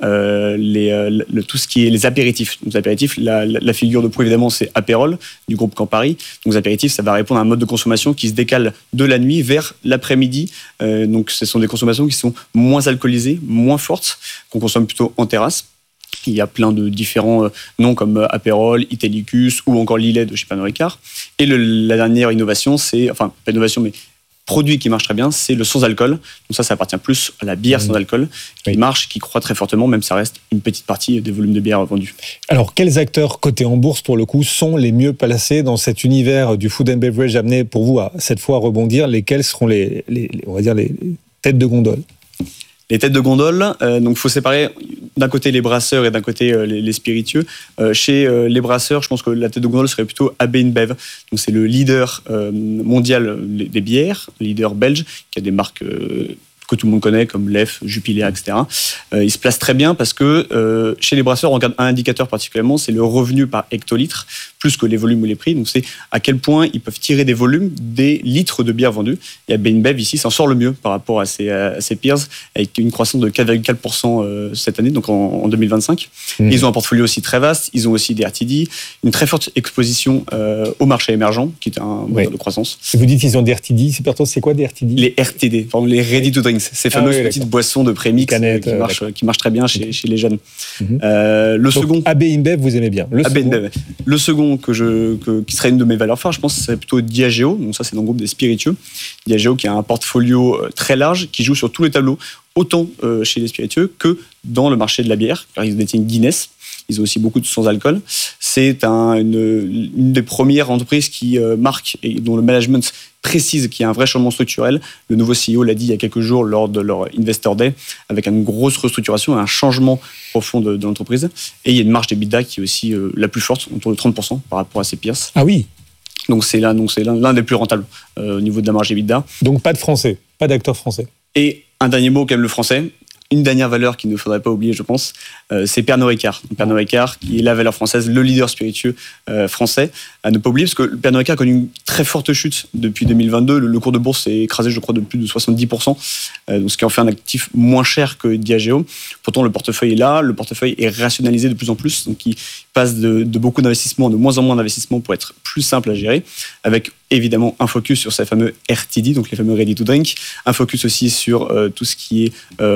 tout ce qui est les apéritifs. Donc, les apéritifs, la figure de proue, évidemment, c'est Apérol, du groupe Campari. Donc, les apéritifs, ça va répondre à un mode de consommation qui se décale de la nuit vers l'après-midi. Donc, ce sont des consommations qui sont moins alcoolisées, moins fortes, qu'on consomme plutôt en terrasse. Il y a plein de différents noms comme Aperol, Italicus ou encore Lillet de chez Pernod Ricard. Et la dernière innovation, pas innovation, mais produit qui marche très bien, c'est le sans-alcool. Donc ça appartient plus à la bière sans alcool, qui marche, qui croît très fortement, même si ça reste une petite partie des volumes de bière vendus. Alors, quels acteurs cotés en bourse, pour le coup, sont les mieux placés dans cet univers du food and beverage amené pour vous à cette fois rebondir? Lesquels seront les têtes de gondole? Les têtes de gondole, donc faut séparer d'un côté les brasseurs et d'un côté les spiritueux. Chez les brasseurs, je pense que la tête de gondole serait plutôt AB InBev. Donc c'est le leader mondial des bières, le leader belge, qui a des marques que tout le monde connaît, comme Leffe, Jupiler, etc. Il se place très bien parce que chez les brasseurs, on regarde un indicateur particulièrement, c'est le revenu par hectolitre, plus que les volumes ou les prix. Donc c'est à quel point ils peuvent tirer des volumes des litres de bière vendus. Et AB InBev, ici, s'en sort le mieux par rapport à ses peers, avec une croissance de 4,4% cette année, donc en 2025. Ils ont un portfolio aussi très vaste, ils ont aussi des RTD, une très forte exposition au marché émergent, qui est un moteur de croissance. Vous dites qu'ils ont des RTD, c'est quoi des RTD? Les RTD, pardon, les Ready to Drink, ces fameuses petites boissons de prémix qui marchent très bien chez les jeunes. Second, AB InBev, vous aimez bien. Le second qui serait une de mes valeurs phares, je pense, c'est plutôt Diageo. Donc ça, c'est dans le groupe des spiritueux. Diageo qui a un portfolio très large, qui joue sur tous les tableaux, autant chez les spiritueux que dans le marché de la bière, car ils détiennent Guinness. Ils ont aussi beaucoup de sans-alcool. C'est une des premières entreprises qui marque et dont le management précise qu'il y a un vrai changement structurel. Le nouveau CEO l'a dit il y a quelques jours lors de leur Investor Day, avec une grosse restructuration, un changement profond de l'entreprise. Et il y a une marge d'EBITDA qui est aussi la plus forte, autour de 30% par rapport à ses peers. Ah oui. Donc c'est l'un des plus rentables au niveau de la marge d'EBITDA. Donc pas de français, pas d'acteurs français. Et un dernier mot quand même, le français. Une dernière valeur qu'il ne faudrait pas oublier, je pense, c'est Pernod Ricard. Pernod Ricard, qui est la valeur française, le leader spiritueux français. À ne pas oublier, parce que Pernod Ricard a connu une très forte chute depuis 2022. Le cours de bourse s'est écrasé, je crois, de plus de 70%, donc ce qui en fait un actif moins cher que Diageo. Pourtant, le portefeuille est là, le portefeuille est rationalisé de plus en plus, donc il passe de beaucoup d'investissements, de moins en moins d'investissements pour être plus simple à gérer, avec évidemment un focus sur ces fameux RTD, donc les fameux Ready to Drink, un focus aussi sur tout ce qui est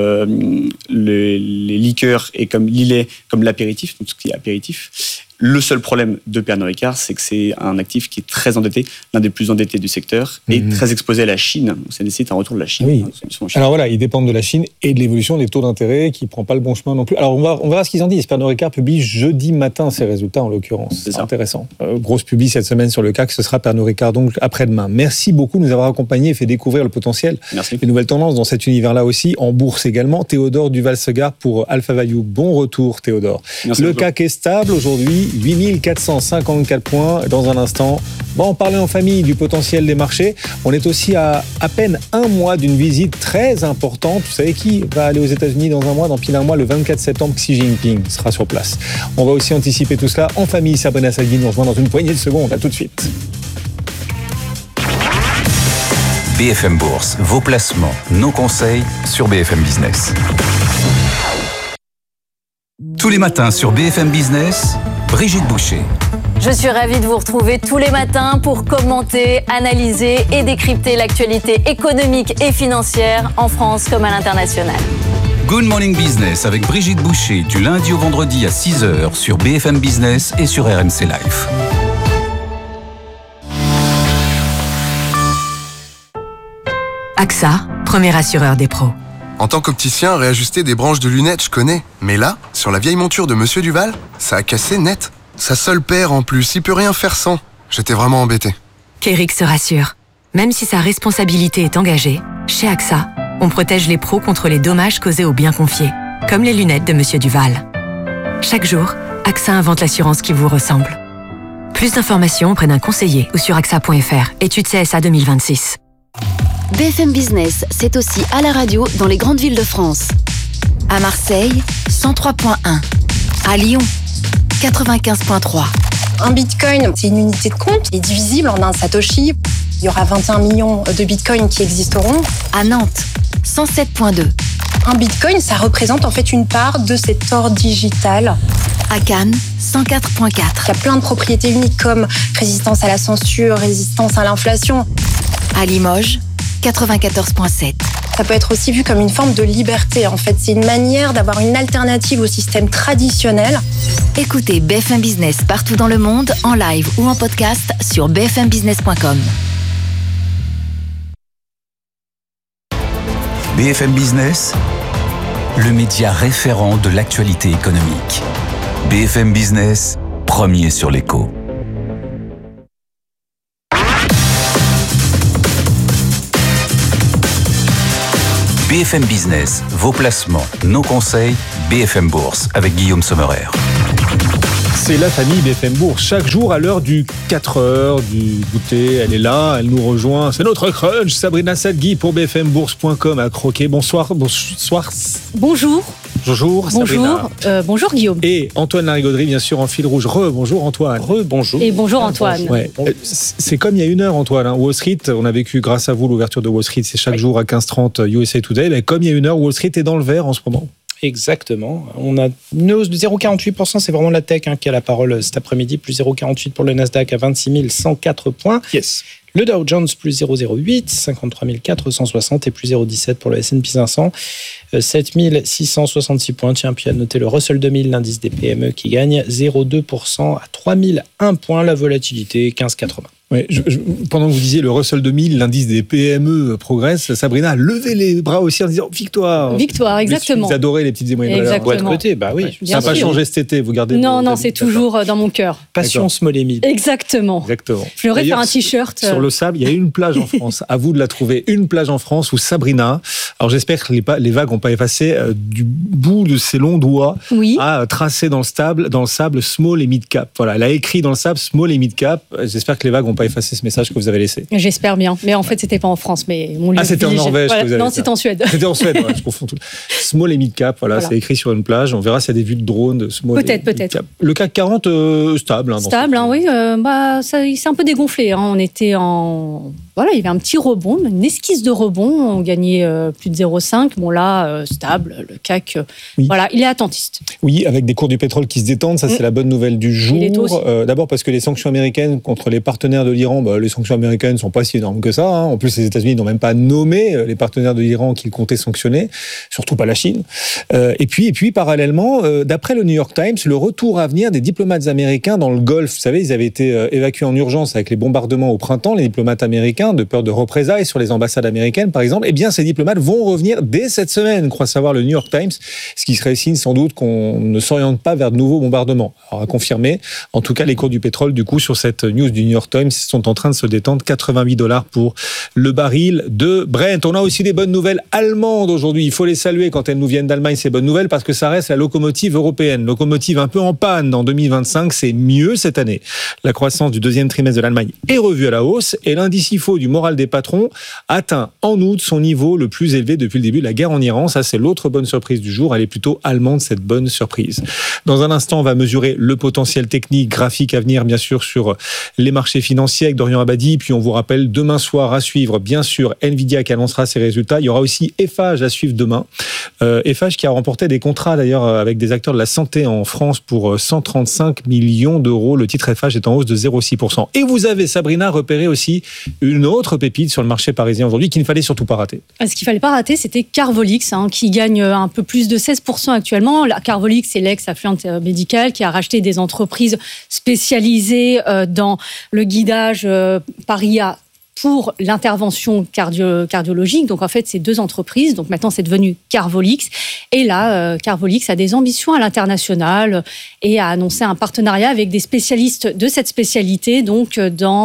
les liqueurs et comme Lillet, comme l'apéritif, donc tout ce qui est apéritif. Le seul problème de Pernod Ricard, c'est que c'est un actif qui est très endetté, l'un des plus endettés du secteur, et très exposé à la Chine. Donc ça nécessite un retour de la Chine. Oui. Alors voilà, ils dépendent de la Chine et de l'évolution des taux d'intérêt qui ne prend pas le bon chemin non plus. Alors on verra ce qu'ils en disent. Pernod Ricard publie jeudi matin ses résultats, en l'occurrence. C'est intéressant. Grosse publi cette semaine sur le CAC, ce sera Pernod Ricard donc après-demain. Merci beaucoup de nous avoir accompagnés et fait découvrir le potentiel. Merci. Les nouvelles tendances dans cet univers-là aussi, en bourse également. Théodore Duval-Segar pour Alpha Value. Bon retour, Théodore. Merci le CAC est stable aujourd'hui, 8454 points. Dans un instant, on parlait en famille du potentiel des marchés. On est aussi à peine un mois d'une visite très importante. Vous savez qui va aller aux États-Unis dans un mois, dans pile un mois, le 24 septembre, Xi Jinping sera sur place. On va aussi anticiper tout cela en famille. Sabrina Salgui nous rejoint dans une poignée de secondes. À tout de suite. BFM Bourse, vos placements, nos conseils sur BFM Business. Tous les matins sur BFM Business, Brigitte Boucher. Je suis ravie de vous retrouver tous les matins pour commenter, analyser et décrypter l'actualité économique et financière en France comme à l'international. Good Morning Business avec Brigitte Boucher du lundi au vendredi à 6h sur BFM Business et sur RMC Live. AXA, premier assureur des pros. En tant qu'opticien, réajuster des branches de lunettes, je connais. Mais là, sur la vieille monture de Monsieur Duval, ça a cassé net. Sa seule paire en plus, il peut rien faire sans. J'étais vraiment embêté. Kéric se rassure. Même si sa responsabilité est engagée, chez AXA, on protège les pros contre les dommages causés aux biens confiés, comme les lunettes de Monsieur Duval. Chaque jour, AXA invente l'assurance qui vous ressemble. Plus d'informations auprès d'un conseiller ou sur axa.fr. Étude CSA 2026. BFM Business, c'est aussi à la radio dans les grandes villes de France. À Marseille, 103.1. À Lyon, 95.3. Un bitcoin, c'est une unité de compte, est divisible en un satoshi. Il y aura 21 millions de bitcoins qui existeront. À Nantes, 107.2. Un bitcoin, ça représente en fait une part de cet or digital. À Cannes, 104.4. Il y a plein de propriétés uniques comme résistance à la censure, résistance à l'inflation. À Limoges, 94.7. Ça peut être aussi vu comme une forme de liberté. En fait, c'est une manière d'avoir une alternative au système traditionnel. Écoutez BFM Business partout dans le monde, en live ou en podcast sur bfmbusiness.com. BFM Business, le média référent de l'actualité économique. BFM Business, premier sur l'écho. BFM Business, vos placements, nos conseils, BFM Bourse avec Guillaume Sommerer. C'est la famille BFM Bourse. Chaque jour à l'heure du 4h, du goûter, elle est là, elle nous rejoint. C'est notre crunch, Sabrina Sadghi pour bfmbourse.com à croquer. Bonsoir. Bonjour. Bonjour Sabrina. Bonjour Guillaume. Et Antoine Larigauderie, bien sûr, en fil rouge. Bonjour Antoine. Bonjour. Et bonjour Antoine. Ouais. C'est comme il y a une heure Antoine. Wall Street, on a vécu grâce à vous l'ouverture de Wall Street. C'est chaque jour à 15h30 USA Today. Mais comme il y a une heure, Wall Street est dans le vert en ce moment. Exactement. On a une hausse de 0,48%. C'est vraiment la tech qui a la parole cet après-midi. Plus 0,48 pour le Nasdaq à 26 104 points. Yes. Le Dow Jones plus 0,08, 53 460 et plus 0,17 pour le S&P 500, 7 666 points. Tiens, puis à noter le Russell 2000, l'indice des PME qui gagne 0,2% à 3001 points. La volatilité 15,80. Ouais, pendant que vous disiez le Russell 2000, l'indice des PME progresse, Sabrina a levé les bras aussi en disant victoire. Victoire, exactement. Vous adorez les petites et moyennes valeurs. Pour être côté, bah oui. Ça n'a pas changé cet été, vous gardez. Non, c'est toujours dans mon cœur. Passion small et mid. Exactement. Je devrais faire un t-shirt. Sur le sable, il y a une plage en France. À vous de la trouver. Une plage en France où Sabrina, alors j'espère que les vagues n'ont pas effacé, du bout de ses longs doigts, a tracé dans le sable small et mid cap. Voilà, elle a écrit dans le sable small et mid cap. J'espère que les vagues n'ont pas effacer ce message que vous avez laissé. J'espère bien. Mais en fait, c'était pas en France. Mais c'était en Norvège que vous avez. Non, c'était en Suède. C'était en Suède, je confonds tout. Small et mid cap, voilà, c'est écrit sur une plage. On verra s'il y a des vues de drones de small. Peut-être. Le CAC 40, stable. Stable, oui. Il s'est un peu dégonflé. On était en. Voilà, il y avait un petit rebond, une esquisse de rebond. On gagnait plus de 0,5. Bon, là, stable. Le CAC, voilà, il est attentiste. Oui, avec des cours du pétrole qui se détendent. Ça, c'est la bonne nouvelle du jour. D'abord parce que les sanctions américaines contre les partenaires de l'Iran, les sanctions américaines ne sont pas si énormes que ça. En plus, les États-Unis n'ont même pas nommé les partenaires de l'Iran qu'ils comptaient sanctionner, surtout pas la Chine. Et puis, parallèlement, d'après le New York Times, le retour à venir des diplomates américains dans le Golfe. Vous savez, ils avaient été évacués en urgence avec les bombardements au printemps, les diplomates américains, de peur de représailles sur les ambassades américaines, par exemple. Eh bien, ces diplomates vont revenir dès cette semaine, croit savoir le New York Times, ce qui serait signe sans doute qu'on ne s'oriente pas vers de nouveaux bombardements. Alors, à confirmer. En tout cas, les cours du pétrole, du coup, sur cette news du New York Times, sont en train de se détendre. $88 pour le baril de Brent. On a aussi des bonnes nouvelles allemandes aujourd'hui. Il faut les saluer quand elles nous viennent d'Allemagne, ces bonnes nouvelles, parce que ça reste la locomotive européenne. Locomotive un peu en panne en 2025. C'est mieux cette année. La croissance du deuxième trimestre de l'Allemagne est revue à la hausse et l'indice IFO du moral des patrons atteint en août son niveau le plus élevé depuis le début de la guerre en Iran. Ça, c'est l'autre bonne surprise du jour. Elle est plutôt allemande, cette bonne surprise. Dans un instant, on va mesurer le potentiel technique, graphique à venir, bien sûr, sur les marchés financiers avec Dorian Abadi. Puis on vous rappelle, demain soir à suivre, bien sûr, Nvidia qui annoncera ses résultats. Il y aura aussi Eiffage à suivre demain. Eiffage qui a remporté des contrats d'ailleurs avec des acteurs de la santé en France pour 135 millions d'euros. Le titre Eiffage est en hausse de 0,6%. Et vous avez, Sabrina, repéré aussi une autre pépite sur le marché parisien aujourd'hui qu'il ne fallait surtout pas rater. Ce qu'il ne fallait pas rater, c'était Carvolix, qui gagne un peu plus de 16% actuellement. La Carvolix, c'est l'ex-Affluent Medical qui a racheté des entreprises spécialisées dans le guidage PARIA pour l'intervention cardiologique. Donc, en fait, c'est deux entreprises. Donc, maintenant, c'est devenu Carvolix. Et là, Carvolix a des ambitions à l'international et a annoncé un partenariat avec des spécialistes de cette spécialité, donc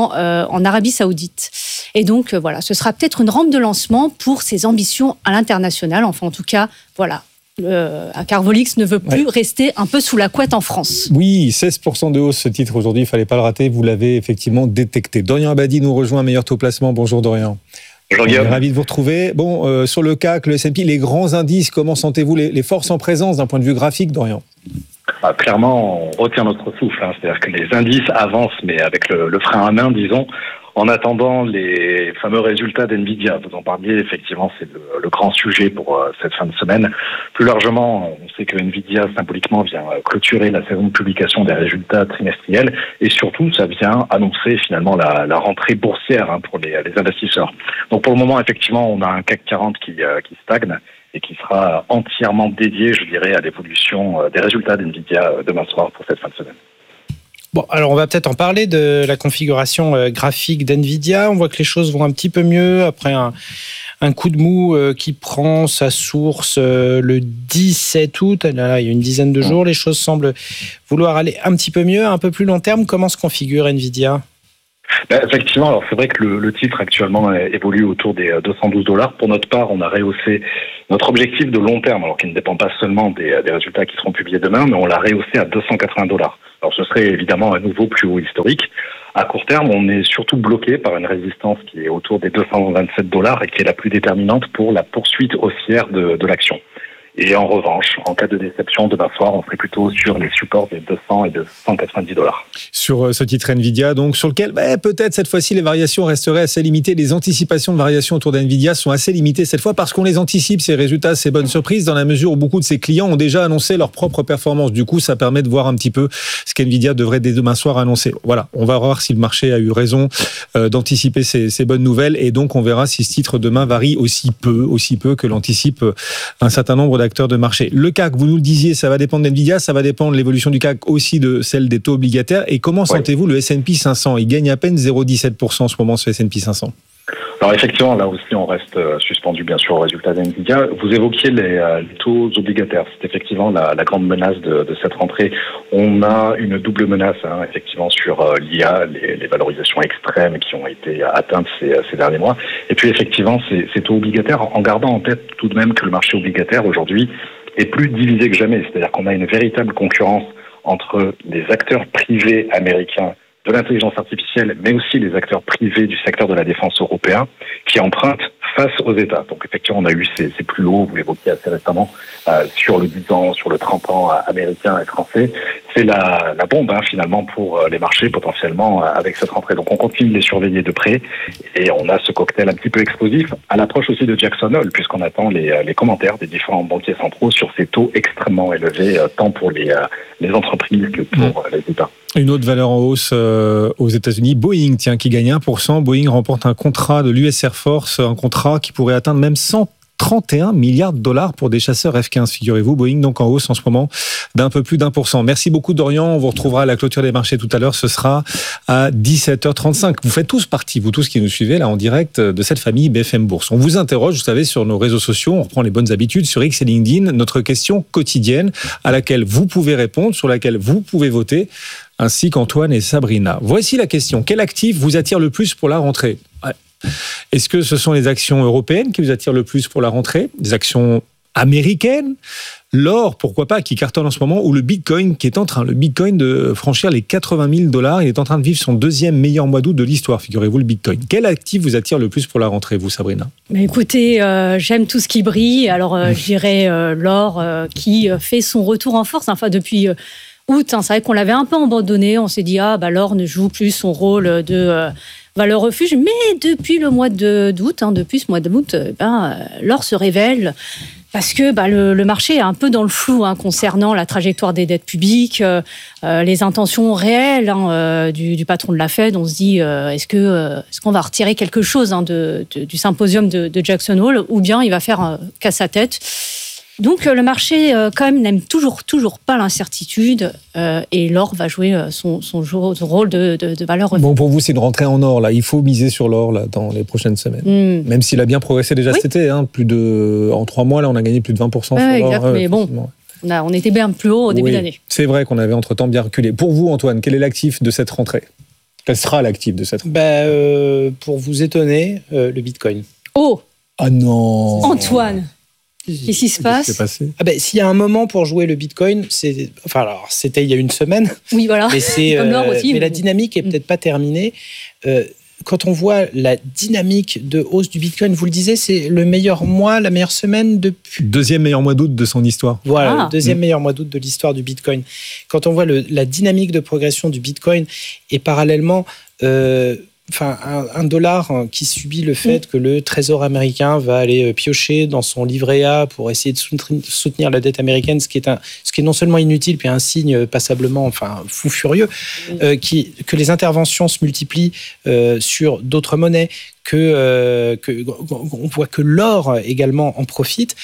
en Arabie Saoudite. Et donc, voilà, ce sera peut-être une rampe de lancement pour ses ambitions à l'international. Enfin, en tout cas, voilà. Carvolix ne veut plus rester un peu sous la couette en France. Oui, 16% de hausse ce titre aujourd'hui, il ne fallait pas le rater, vous l'avez effectivement détecté. Dorian Abadi nous rejoint, meilleur taux placement. Bonjour Dorian. Bonjour Guillaume. Ravi de vous retrouver. Bon, sur le CAC, le S&P, les grands indices, comment sentez-vous les forces en présence d'un point de vue graphique, Dorian ? Clairement, on retient notre souffle. C'est-à-dire que les indices avancent, mais avec le frein à main, disons. en attendant les fameux résultats d'NVIDIA. Vous en parliez, effectivement, c'est le grand sujet pour cette fin de semaine. Plus largement, on sait que NVIDIA, symboliquement, vient clôturer la saison de publication des résultats trimestriels et surtout, ça vient annoncer finalement la rentrée boursière pour les investisseurs. Donc pour le moment, effectivement, on a un CAC 40 qui stagne et qui sera entièrement dédié, je dirais, à l'évolution des résultats d'NVIDIA demain soir pour cette fin de semaine. Bon, alors on va peut-être en parler de la configuration graphique d'NVIDIA. On voit que les choses vont un petit peu mieux après un coup de mou qui prend sa source le 17 août. Là, il y a une dizaine de jours. Les choses semblent vouloir aller un petit peu mieux, un peu plus long terme. Comment se configure NVIDIA ? Effectivement, alors c'est vrai que le titre actuellement évolue autour des $212. Pour notre part, on a rehaussé notre objectif de long terme, alors qu'il ne dépend pas seulement des résultats qui seront publiés demain, mais on l'a rehaussé à $280. Alors ce serait évidemment un nouveau plus haut historique. À court terme, on est surtout bloqué par une résistance qui est autour des $227 et qui est la plus déterminante pour la poursuite haussière de l'action. Et en revanche, en cas de déception, demain soir, on serait plutôt sur les supports des 200 et de $190. Sur ce titre Nvidia, donc, sur lequel peut-être cette fois-ci les variations resteraient assez limitées. Les anticipations de variations autour d'Nvidia sont assez limitées cette fois parce qu'on les anticipe, ces résultats, ces bonnes surprises, dans la mesure où beaucoup de ses clients ont déjà annoncé leur propre performance. Du coup, ça permet de voir un petit peu ce qu'Nvidia devrait dès demain soir annoncer. Voilà, on va voir si le marché a eu raison d'anticiper ces bonnes nouvelles et donc on verra si ce titre demain varie aussi peu que l'anticipe un certain nombre d'acteurs de marché. Le CAC, vous nous le disiez, ça va dépendre d'NVIDIA, ça va dépendre de l'évolution du CAC aussi de celle des taux obligataires. Et comment sentez-vous le S&P 500 ? Il gagne à peine 0,17% en ce moment, ce S&P 500. Alors effectivement, là aussi, on reste suspendu bien sûr au résultat d'NVIDIA. Vous évoquiez les taux obligataires. C'est effectivement la grande menace de cette rentrée. On a une double menace, effectivement, sur l'IA, les valorisations extrêmes qui ont été atteintes ces derniers mois. Et puis effectivement, ces taux obligataires, en gardant en tête tout de même que le marché obligataire aujourd'hui est plus divisé que jamais. C'est-à-dire qu'on a une véritable concurrence entre les acteurs privés américains de l'intelligence artificielle, mais aussi les acteurs privés du secteur de la défense européen qui empruntent face aux États. Donc effectivement, on a eu ces plus hauts, vous l'évoquiez assez récemment, sur le 10 ans, sur le 30 ans américain et français. C'est la bombe finalement pour les marchés potentiellement avec cette rentrée. Donc on continue de les surveiller de près et on a ce cocktail un petit peu explosif à l'approche aussi de Jackson Hole puisqu'on attend les commentaires des différents banquiers centraux sur ces taux extrêmement élevés tant pour les entreprises que pour les États. Une autre valeur en hausse aux États-Unis, Boeing, qui gagne 1%. Boeing remporte un contrat de l'US Air Force, un contrat qui pourrait atteindre même $131 milliards pour des chasseurs F-15, figurez-vous. Boeing donc en hausse en ce moment d'un peu plus d'1%. Merci beaucoup Dorian, on vous retrouvera à la clôture des marchés tout à l'heure, ce sera à 17h35. Vous faites tous partie, vous tous qui nous suivez là en direct, de cette famille BFM Bourse. On vous interroge, vous savez, sur nos réseaux sociaux, on reprend les bonnes habitudes sur X et LinkedIn, notre question quotidienne à laquelle vous pouvez répondre, sur laquelle vous pouvez voter, ainsi qu'Antoine et Sabrina. Voici la question. Quel actif vous attire le plus pour la rentrée ? Est-ce que ce sont les actions européennes qui vous attirent le plus pour la rentrée ? Des actions américaines ? L'or, pourquoi pas, qui cartonne en ce moment, ou le Bitcoin qui est en train, de franchir les $80 000. Il est en train de vivre son deuxième meilleur mois d'août de l'histoire, figurez-vous, le Bitcoin. Quel actif vous attire le plus pour la rentrée, vous, Sabrina ? Écoutez, j'aime tout ce qui brille. Alors, je dirais l'or qui fait son retour en force. Enfin, depuis août, c'est vrai qu'on l'avait un peu abandonné. On s'est dit, l'or ne joue plus son rôle de valeur refuge. Mais depuis le mois d'août, depuis ce mois d'août, l'or se révèle. Parce que le marché est un peu dans le flou concernant la trajectoire des dettes publiques, les intentions réelles du patron de la Fed. On se dit, est-ce qu'on va retirer quelque chose du symposium de Jackson Hole, ou bien il va faire casse à tête. Donc le marché quand même n'aime toujours pas l'incertitude et l'or va jouer son rôle de valeur refuge. Bon, pour vous, c'est une rentrée en or là. Il faut miser sur l'or là dans les prochaines semaines. Même s'il a bien progressé déjà cet été, en 3 mois là, on a gagné plus de 20% sur l'or. Exact, mais bon, on était bien plus haut au début d'année. C'est vrai qu'on avait entre-temps bien reculé. Pour vous, Antoine, quel est l'actif de cette rentrée ? Quel sera l'actif de cette rentrée ? Pour vous étonner, le Bitcoin. Oh ! Ah non ! Antoine, qu'est-ce qui se passe ? S'il y a un moment pour jouer le Bitcoin, c'était il y a une semaine. Oui, voilà. Mais comme l'or aussi. Mais la dynamique est peut-être pas terminée. Quand on voit la dynamique de hausse du Bitcoin, vous le disiez, c'est le meilleur mois, la meilleure semaine depuis... Deuxième meilleur mois d'août de son histoire. Voilà, le deuxième meilleur mois d'août de l'histoire du Bitcoin. Quand on voit la dynamique de progression du Bitcoin et parallèlement un dollar qui subit le fait que le Trésor américain va aller piocher dans son livret A pour essayer de soutenir la dette américaine, ce qui est non seulement inutile, puis un signe passablement fou furieux, que les interventions se multiplient sur d'autres monnaies, on voit que l'or également en profite.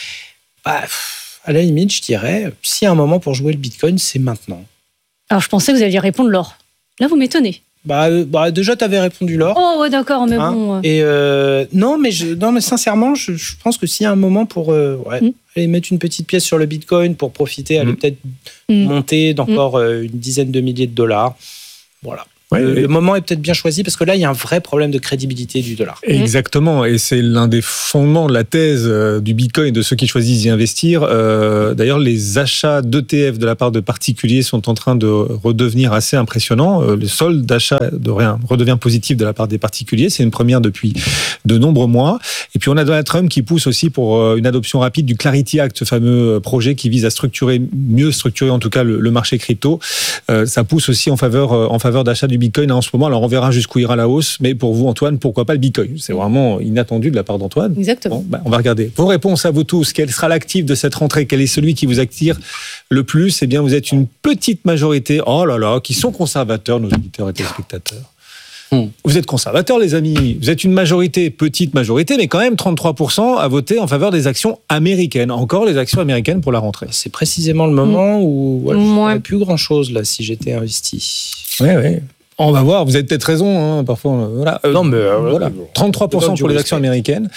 À la limite, je dirais, s'il y a un moment pour jouer le Bitcoin, c'est maintenant. Alors, je pensais que vous alliez répondre l'or. Là, vous m'étonnez. Déjà, tu avais répondu l'or. Oh, ouais, d'accord, mais bon. Et non, mais sincèrement, je pense que s'il y a un moment pour aller mettre une petite pièce sur le Bitcoin pour profiter, aller peut-être monter d'encore une dizaine de milliers de dollars. Voilà. Ouais, le moment est peut-être bien choisi parce que là, il y a un vrai problème de crédibilité du dollar. Exactement, et c'est l'un des fondements de la thèse du Bitcoin, de ceux qui choisissent d'y investir. D'ailleurs, les achats d'ETF de la part de particuliers sont en train de redevenir assez impressionnants. Le solde d'achat redevient positif de la part des particuliers. C'est une première depuis de nombreux mois. Et puis, on a Donald Trump qui pousse aussi pour une adoption rapide du Clarity Act, ce fameux projet qui vise à mieux structurer en tout cas le marché crypto. Ça pousse aussi en faveur d'achat du Bitcoin en ce moment. Alors, on verra jusqu'où ira la hausse, mais pour vous, Antoine, pourquoi pas le Bitcoin? C'est vraiment inattendu de la part d'Antoine. Exactement. Bon, on va regarder. Vos réponses à vous tous. Quel sera l'actif de cette rentrée? Quel est celui qui vous attire le plus? Eh bien, vous êtes une petite majorité, qui sont conservateurs, nos auditeurs et téléspectateurs. Vous êtes conservateurs, les amis. Vous êtes une majorité, petite majorité, mais quand même 33% à voter en faveur des actions américaines. Encore les actions américaines pour la rentrée. C'est précisément le moment où je ne ferais plus grand-chose là si j'étais investi. Oui. On va voir, vous avez peut-être raison, parfois. Voilà. Non, mais voilà. 33% pour les actions américaines,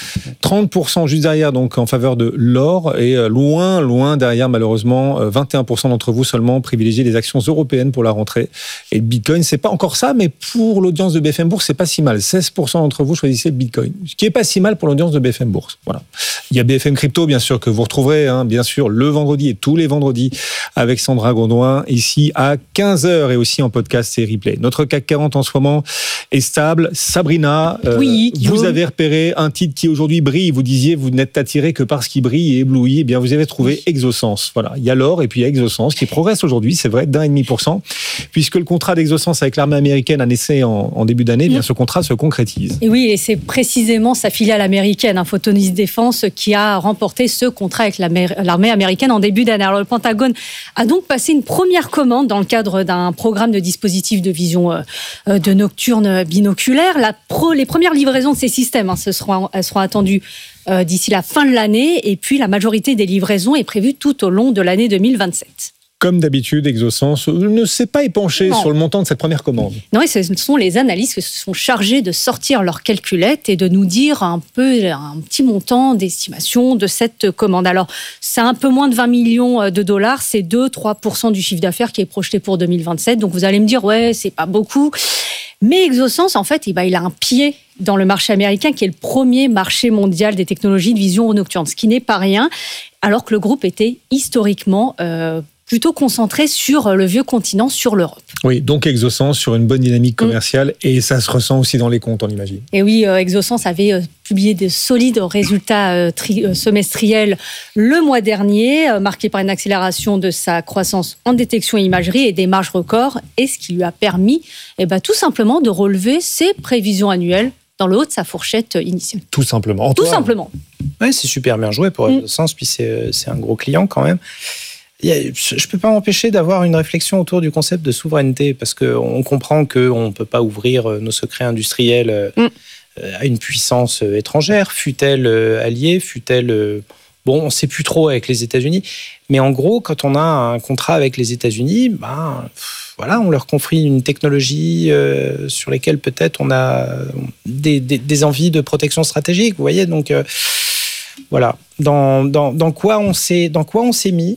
30% juste derrière, donc en faveur de l'or, et loin derrière, malheureusement, 21% d'entre vous seulement privilégiez les actions européennes pour la rentrée. Et le Bitcoin, c'est pas encore ça, mais pour l'audience de BFM Bourse, c'est pas si mal. 16% d'entre vous choisissez le Bitcoin, ce qui est pas si mal pour l'audience de BFM Bourse. Voilà. Il y a BFM Crypto, bien sûr, que vous retrouverez, bien sûr, le vendredi et tous les vendredis avec Sandra Gondouin, ici à 15h et aussi en podcast et replay. Notre CAC 40 en ce moment est stable. Sabrina, vous avez repéré un titre qui aujourd'hui brille. Vous disiez, vous n'êtes attiré que par ce qui brille et éblouit. Eh bien, vous avez trouvé Exosens. Voilà. Il y a l'or et puis il y a Exosens qui progresse aujourd'hui, c'est vrai, d'1,5%, puisque le contrat d'Exosens avec l'armée américaine a naissé en début d'année. Eh bien, ce contrat se concrétise. Et oui, et c'est précisément sa filiale américaine, Photonis Défense, qui a remporté ce contrat avec l'armée américaine en début d'année. Alors, le Pentagone a donc passé une première commande dans le cadre d'un programme de dispositifs de vision de nocturne binoculaire. Les premières livraisons de ces systèmes, elles seront attendues d'ici la fin de l'année, et puis la majorité des livraisons est prévue tout au long de l'année 2027. Comme d'habitude, Exosens ne s'est pas épanché sur le montant de cette première commande. Non, et ce sont les analystes qui se sont chargés de sortir leurs calculettes et de nous dire un petit montant d'estimation de cette commande. Alors, c'est un peu moins de 20 millions de dollars, c'est 2-3% du chiffre d'affaires qui est projeté pour 2027. Donc, vous allez me dire, ouais, c'est pas beaucoup. Mais Exosens, en fait, il a un pied dans le marché américain qui est le premier marché mondial des technologies de vision nocturne, ce qui n'est pas rien, alors que le groupe était historiquement plutôt concentré sur le vieux continent, sur l'Europe. Oui, donc Exosens sur une bonne dynamique commerciale, et ça se ressent aussi dans les comptes, on imagine. Et oui, Exosens avait publié de solides résultats semestriels le mois dernier, marqués par une accélération de sa croissance en détection et imagerie et des marges records, et ce qui lui a permis tout simplement de relever ses prévisions annuelles dans le haut de sa fourchette initiale. Tout simplement. Tout simplement. Ouais, c'est super bien joué pour Exosens, puis c'est un gros client quand même. Je ne peux pas m'empêcher d'avoir une réflexion autour du concept de souveraineté, parce qu'on comprend qu'on ne peut pas ouvrir nos secrets industriels à une puissance étrangère, fût-elle alliée, fût-elle... on ne sait plus trop avec les États-Unis. Mais en gros, quand on a un contrat avec les États-Unis, on leur confie une technologie sur laquelle peut-être on a des envies de protection stratégique. Vous voyez, donc voilà. Dans quoi on s'est mis.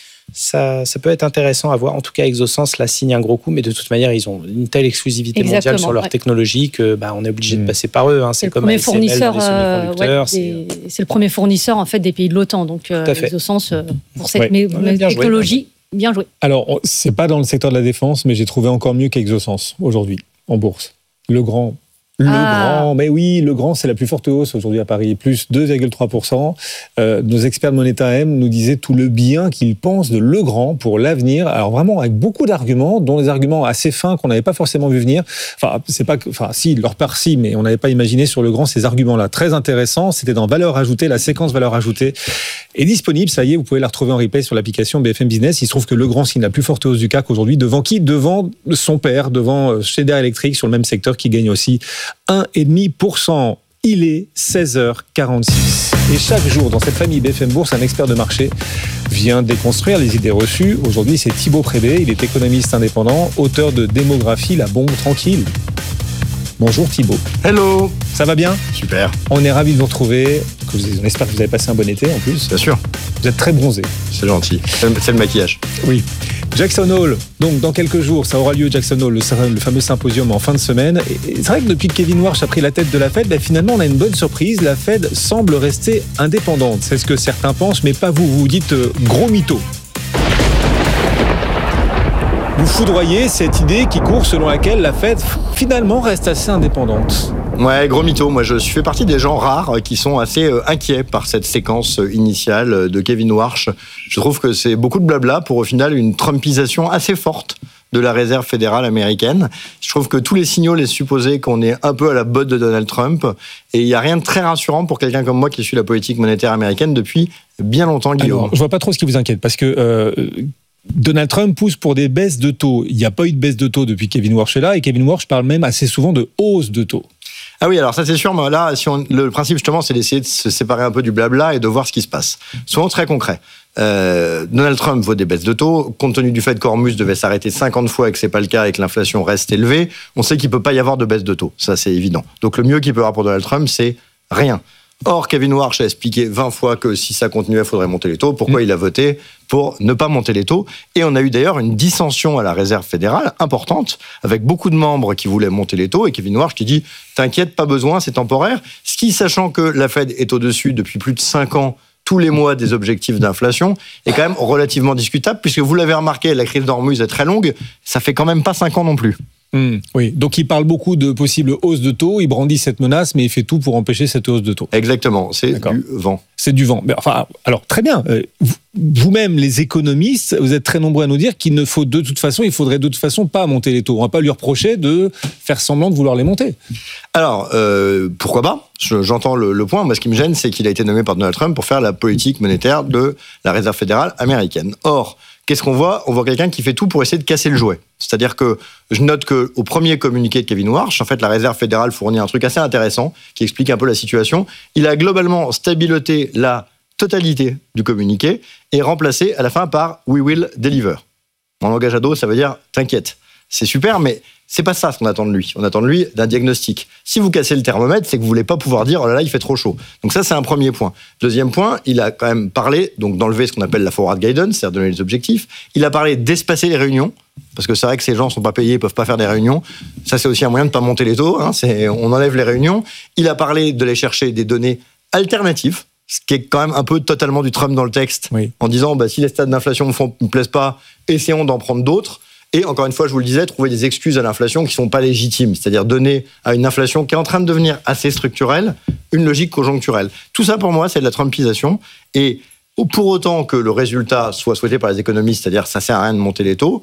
Ça peut être intéressant à voir. En tout cas, Exosens là signe un gros coup, mais de toute manière, ils ont une telle exclusivité mondiale sur leur technologie que on est obligé de passer par eux. C'est comme ASML dans les semi-conducteurs. C'est le premier fournisseur en fait des pays de l'OTAN. Donc Exosens pour cette technologie, bien joué. Alors, c'est pas dans le secteur de la défense, mais j'ai trouvé encore mieux qu'Exosens aujourd'hui en bourse. Le grand Grand, mais oui, le Grand, c'est la plus forte hausse aujourd'hui à Paris, plus 2,3%. Nos experts de Moneta M nous disaient tout le bien qu'ils pensent de Le Grand pour l'avenir. Alors vraiment, avec beaucoup d'arguments, dont des arguments assez fins qu'on n'avait pas forcément vu venir. Si, leur part si, mais on n'avait pas imaginé sur Le Grand ces arguments-là. Très intéressant, c'était dans Valeur Ajoutée, la séquence Valeur Ajoutée est disponible, ça y est, vous pouvez la retrouver en replay sur l'application BFM Business. Il se trouve que Le Grand signe la plus forte hausse du CAC aujourd'hui. Devant qui ? Devant son père, devant Schneider Electric sur le même secteur qui gagne aussi 1,5%. Il est 16h46. Et chaque jour, dans cette famille BFM Bourse, un expert de marché vient déconstruire les idées reçues. Aujourd'hui, c'est Thibaut Prébet. Il est économiste indépendant, auteur de Démographie, la bombe tranquille. Bonjour Thibaut. Hello. Ça va bien ? Super. On est ravis de vous retrouver. On espère que vous avez passé un bon été en plus. Bien sûr. Vous êtes très bronzé. C'est gentil. C'est le maquillage. Oui. Jackson Hole, donc dans quelques jours, ça aura lieu Jackson Hole, le fameux symposium en fin de semaine. Et c'est vrai que depuis que Kevin Warsh a pris la tête de la Fed, finalement on a une bonne surprise. La Fed semble rester indépendante. C'est ce que certains pensent, mais pas vous. Vous vous dites gros mytho. Vous foudroyez cette idée qui court selon laquelle la Fed finalement reste assez indépendante. Ouais, gros mytho. Moi, je fais partie des gens rares qui sont assez inquiets par cette séquence initiale de Kevin Warsh. Je trouve que c'est beaucoup de blabla pour au final une trumpisation assez forte de la réserve fédérale américaine. Je trouve que tous les signaux laissent supposer qu'on est un peu à la botte de Donald Trump et il n'y a rien de très rassurant pour quelqu'un comme moi qui suit la politique monétaire américaine depuis bien longtemps, Guillaume. Alors, je vois pas trop ce qui vous inquiète parce que Donald Trump pousse pour des baisses de taux. Il n'y a pas eu de baisse de taux depuis Kevin Warsh est là et Kevin Warsh parle même assez souvent de hausse de taux. Ah oui, alors ça c'est sûr, mais là, le principe justement, c'est d'essayer de se séparer un peu du blabla et de voir ce qui se passe. Souvent très concret. Donald Trump veut des baisses de taux. Compte tenu du fait qu'Hormuz devait s'arrêter 50 fois et que c'est pas le cas et que l'inflation reste élevée, on sait qu'il peut pas y avoir de baisse de taux. Ça, c'est évident. Donc le mieux qu'il peut y avoir pour Donald Trump, c'est rien. Or, Kevin Warsh a expliqué 20 fois que si ça continuait, il faudrait monter les taux. Pourquoi il a voté pour ne pas monter les taux? Et on a eu d'ailleurs une dissension à la Réserve fédérale importante, avec beaucoup de membres qui voulaient monter les taux, et Kevin Warsh qui dit « T'inquiète, pas besoin, c'est temporaire ». Ce qui, sachant que la Fed est au-dessus depuis plus de 5 ans, tous les mois des objectifs d'inflation, est quand même relativement discutable, puisque vous l'avez remarqué, la crise d'Hormuz est très longue, ça fait quand même pas 5 ans non plus. Oui, donc il parle beaucoup de possibles hausses de taux, il brandit cette menace, mais il fait tout pour empêcher cette hausse de taux. Exactement, c'est du vent. C'est du vent. Mais enfin, alors très bien. Vous-même, les économistes, vous êtes très nombreux à nous dire qu'il faudrait de toute façon pas monter les taux. On va pas lui reprocher de faire semblant de vouloir les monter. Alors, pourquoi pas ? J'entends le point. Moi, ce qui me gêne, c'est qu'il a été nommé par Donald Trump pour faire la politique monétaire de la Réserve fédérale américaine. Or, qu'est-ce qu'on voit ? On voit quelqu'un qui fait tout pour essayer de casser le jouet. C'est-à-dire que je note qu'au premier communiqué de Kevin Warsh, en fait, la Réserve fédérale fournit un truc assez intéressant qui explique un peu la situation. Il a globalement stabiloté la totalité du communiqué et remplacé à la fin par « we will deliver ». En langage ado, ça veut dire « t'inquiète ». C'est super, mais c'est pas ça ce qu'on attend de lui. On attend de lui d'un diagnostic. Si vous cassez le thermomètre, c'est que vous voulez pas pouvoir dire « oh là là, il fait trop chaud ». Donc ça, c'est un premier point. Deuxième point, il a quand même parlé donc d'enlever ce qu'on appelle la forward guidance, c'est-à-dire donner les objectifs. Il a parlé d'espacer les réunions, parce que c'est vrai que ces gens sont pas payés, ils peuvent pas faire des réunions. Ça, c'est aussi un moyen de pas monter les taux. On enlève les réunions. Il a parlé d'aller chercher des données alternatives, ce qui est quand même un peu totalement du Trump dans le texte, en disant si les stades d'inflation me plaisent pas, essayons d'en prendre d'autres. Et encore une fois, je vous le disais, trouver des excuses à l'inflation qui sont pas légitimes, c'est-à-dire donner à une inflation qui est en train de devenir assez structurelle une logique conjoncturelle. Tout ça, pour moi, c'est de la Trumpisation. Et pour autant que le résultat soit souhaité par les économistes, c'est-à-dire ça sert à rien de monter les taux,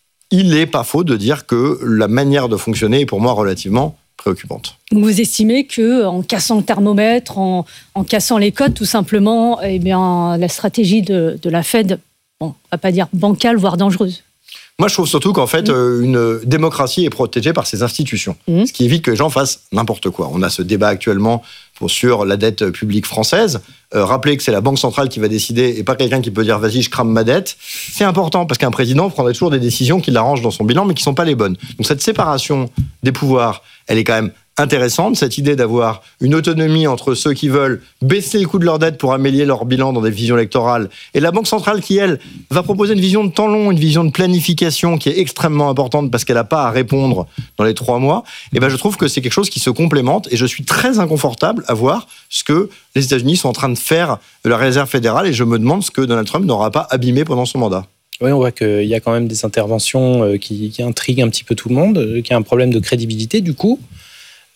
il n'est pas faux de dire que la manière de fonctionner est pour moi relativement préoccupante. Vous estimez qu'en cassant le thermomètre, en cassant les codes, tout simplement, la stratégie de la Fed, on ne va pas dire bancale, voire dangereuse. Moi, je trouve surtout qu'en fait, une démocratie est protégée par ses institutions, ce qui évite que les gens fassent n'importe quoi. On a ce débat actuellement sur la dette publique française. Rappelez que c'est la Banque centrale qui va décider et pas quelqu'un qui peut dire « vas-y, je crame ma dette ». C'est important parce qu'un président prendrait toujours des décisions qui l'arrangent dans son bilan, mais qui ne sont pas les bonnes. Donc cette séparation des pouvoirs, elle est quand même intéressante, cette idée d'avoir une autonomie entre ceux qui veulent baisser le coût de leur dette pour améliorer leur bilan dans des visions électorales, et la Banque centrale qui, elle, va proposer une vision de temps long, une vision de planification qui est extrêmement importante parce qu'elle n'a pas à répondre dans les 3 mois, et je trouve que c'est quelque chose qui se complémente, et je suis très inconfortable à voir ce que les États-Unis sont en train de faire de la Réserve fédérale, et je me demande ce que Donald Trump n'aura pas abîmé pendant son mandat. Oui, on voit qu'il y a quand même des interventions qui intriguent un petit peu tout le monde, qu'il y a un problème de crédibilité du coup.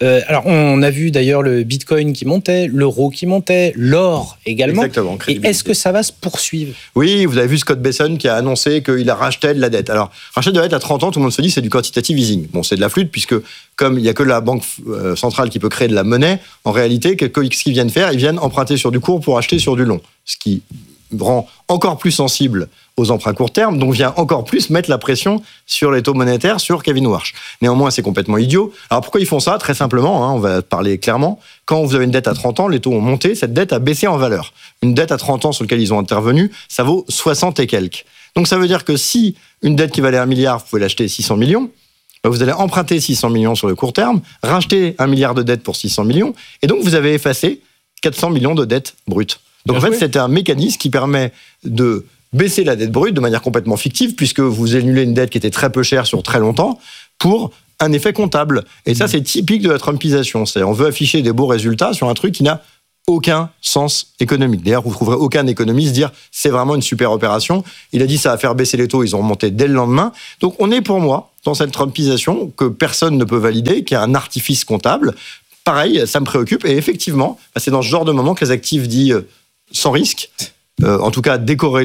Alors, on a vu d'ailleurs le Bitcoin qui montait, l'euro qui montait, l'or également. Exactement. Et est-ce que ça va se poursuivre ? Oui, vous avez vu Scott Besson qui a annoncé qu'il a racheté de la dette. Alors, racheter de la dette à 30 ans, tout le monde se dit c'est du quantitative easing. Bon, c'est de la flûte puisque comme il n'y a que la banque centrale qui peut créer de la monnaie, en réalité, qu'est-ce qu'ils viennent faire ? Ils viennent emprunter sur du court pour acheter sur du long. Ce qui rend encore plus sensible aux emprunts court terme, donc vient encore plus mettre la pression sur les taux monétaires, sur Kevin Warsh. Néanmoins, c'est complètement idiot. Alors pourquoi ils font ça ? Très simplement, on va parler clairement. Quand vous avez une dette à 30 ans, les taux ont monté, cette dette a baissé en valeur. Une dette à 30 ans sur laquelle ils ont intervenu, ça vaut 60 et quelques. Donc ça veut dire que si une dette qui valait 1 milliard, vous pouvez l'acheter 600 millions, vous allez emprunter 600 millions sur le court terme, racheter 1 milliard de dettes pour 600 millions, et donc vous avez effacé 400 millions de dettes brutes. Donc en fait, c'est un mécanisme qui permet de baisser la dette brute de manière complètement fictive, puisque vous annulez une dette qui était très peu chère sur très longtemps pour un effet comptable. Et ça, c'est typique de la Trumpisation. C'est-à-dire, on veut afficher des beaux résultats sur un truc qui n'a aucun sens économique. D'ailleurs, vous trouverez aucun économiste dire c'est vraiment une super opération. Il a dit ça va faire baisser les taux, ils ont remonté dès le lendemain. Donc on est pour moi dans cette Trumpisation que personne ne peut valider, qui est un artifice comptable. Pareil, ça me préoccupe. Et effectivement, c'est dans ce genre de moment que les actifs dits sans risque, en tout cas décorrélés,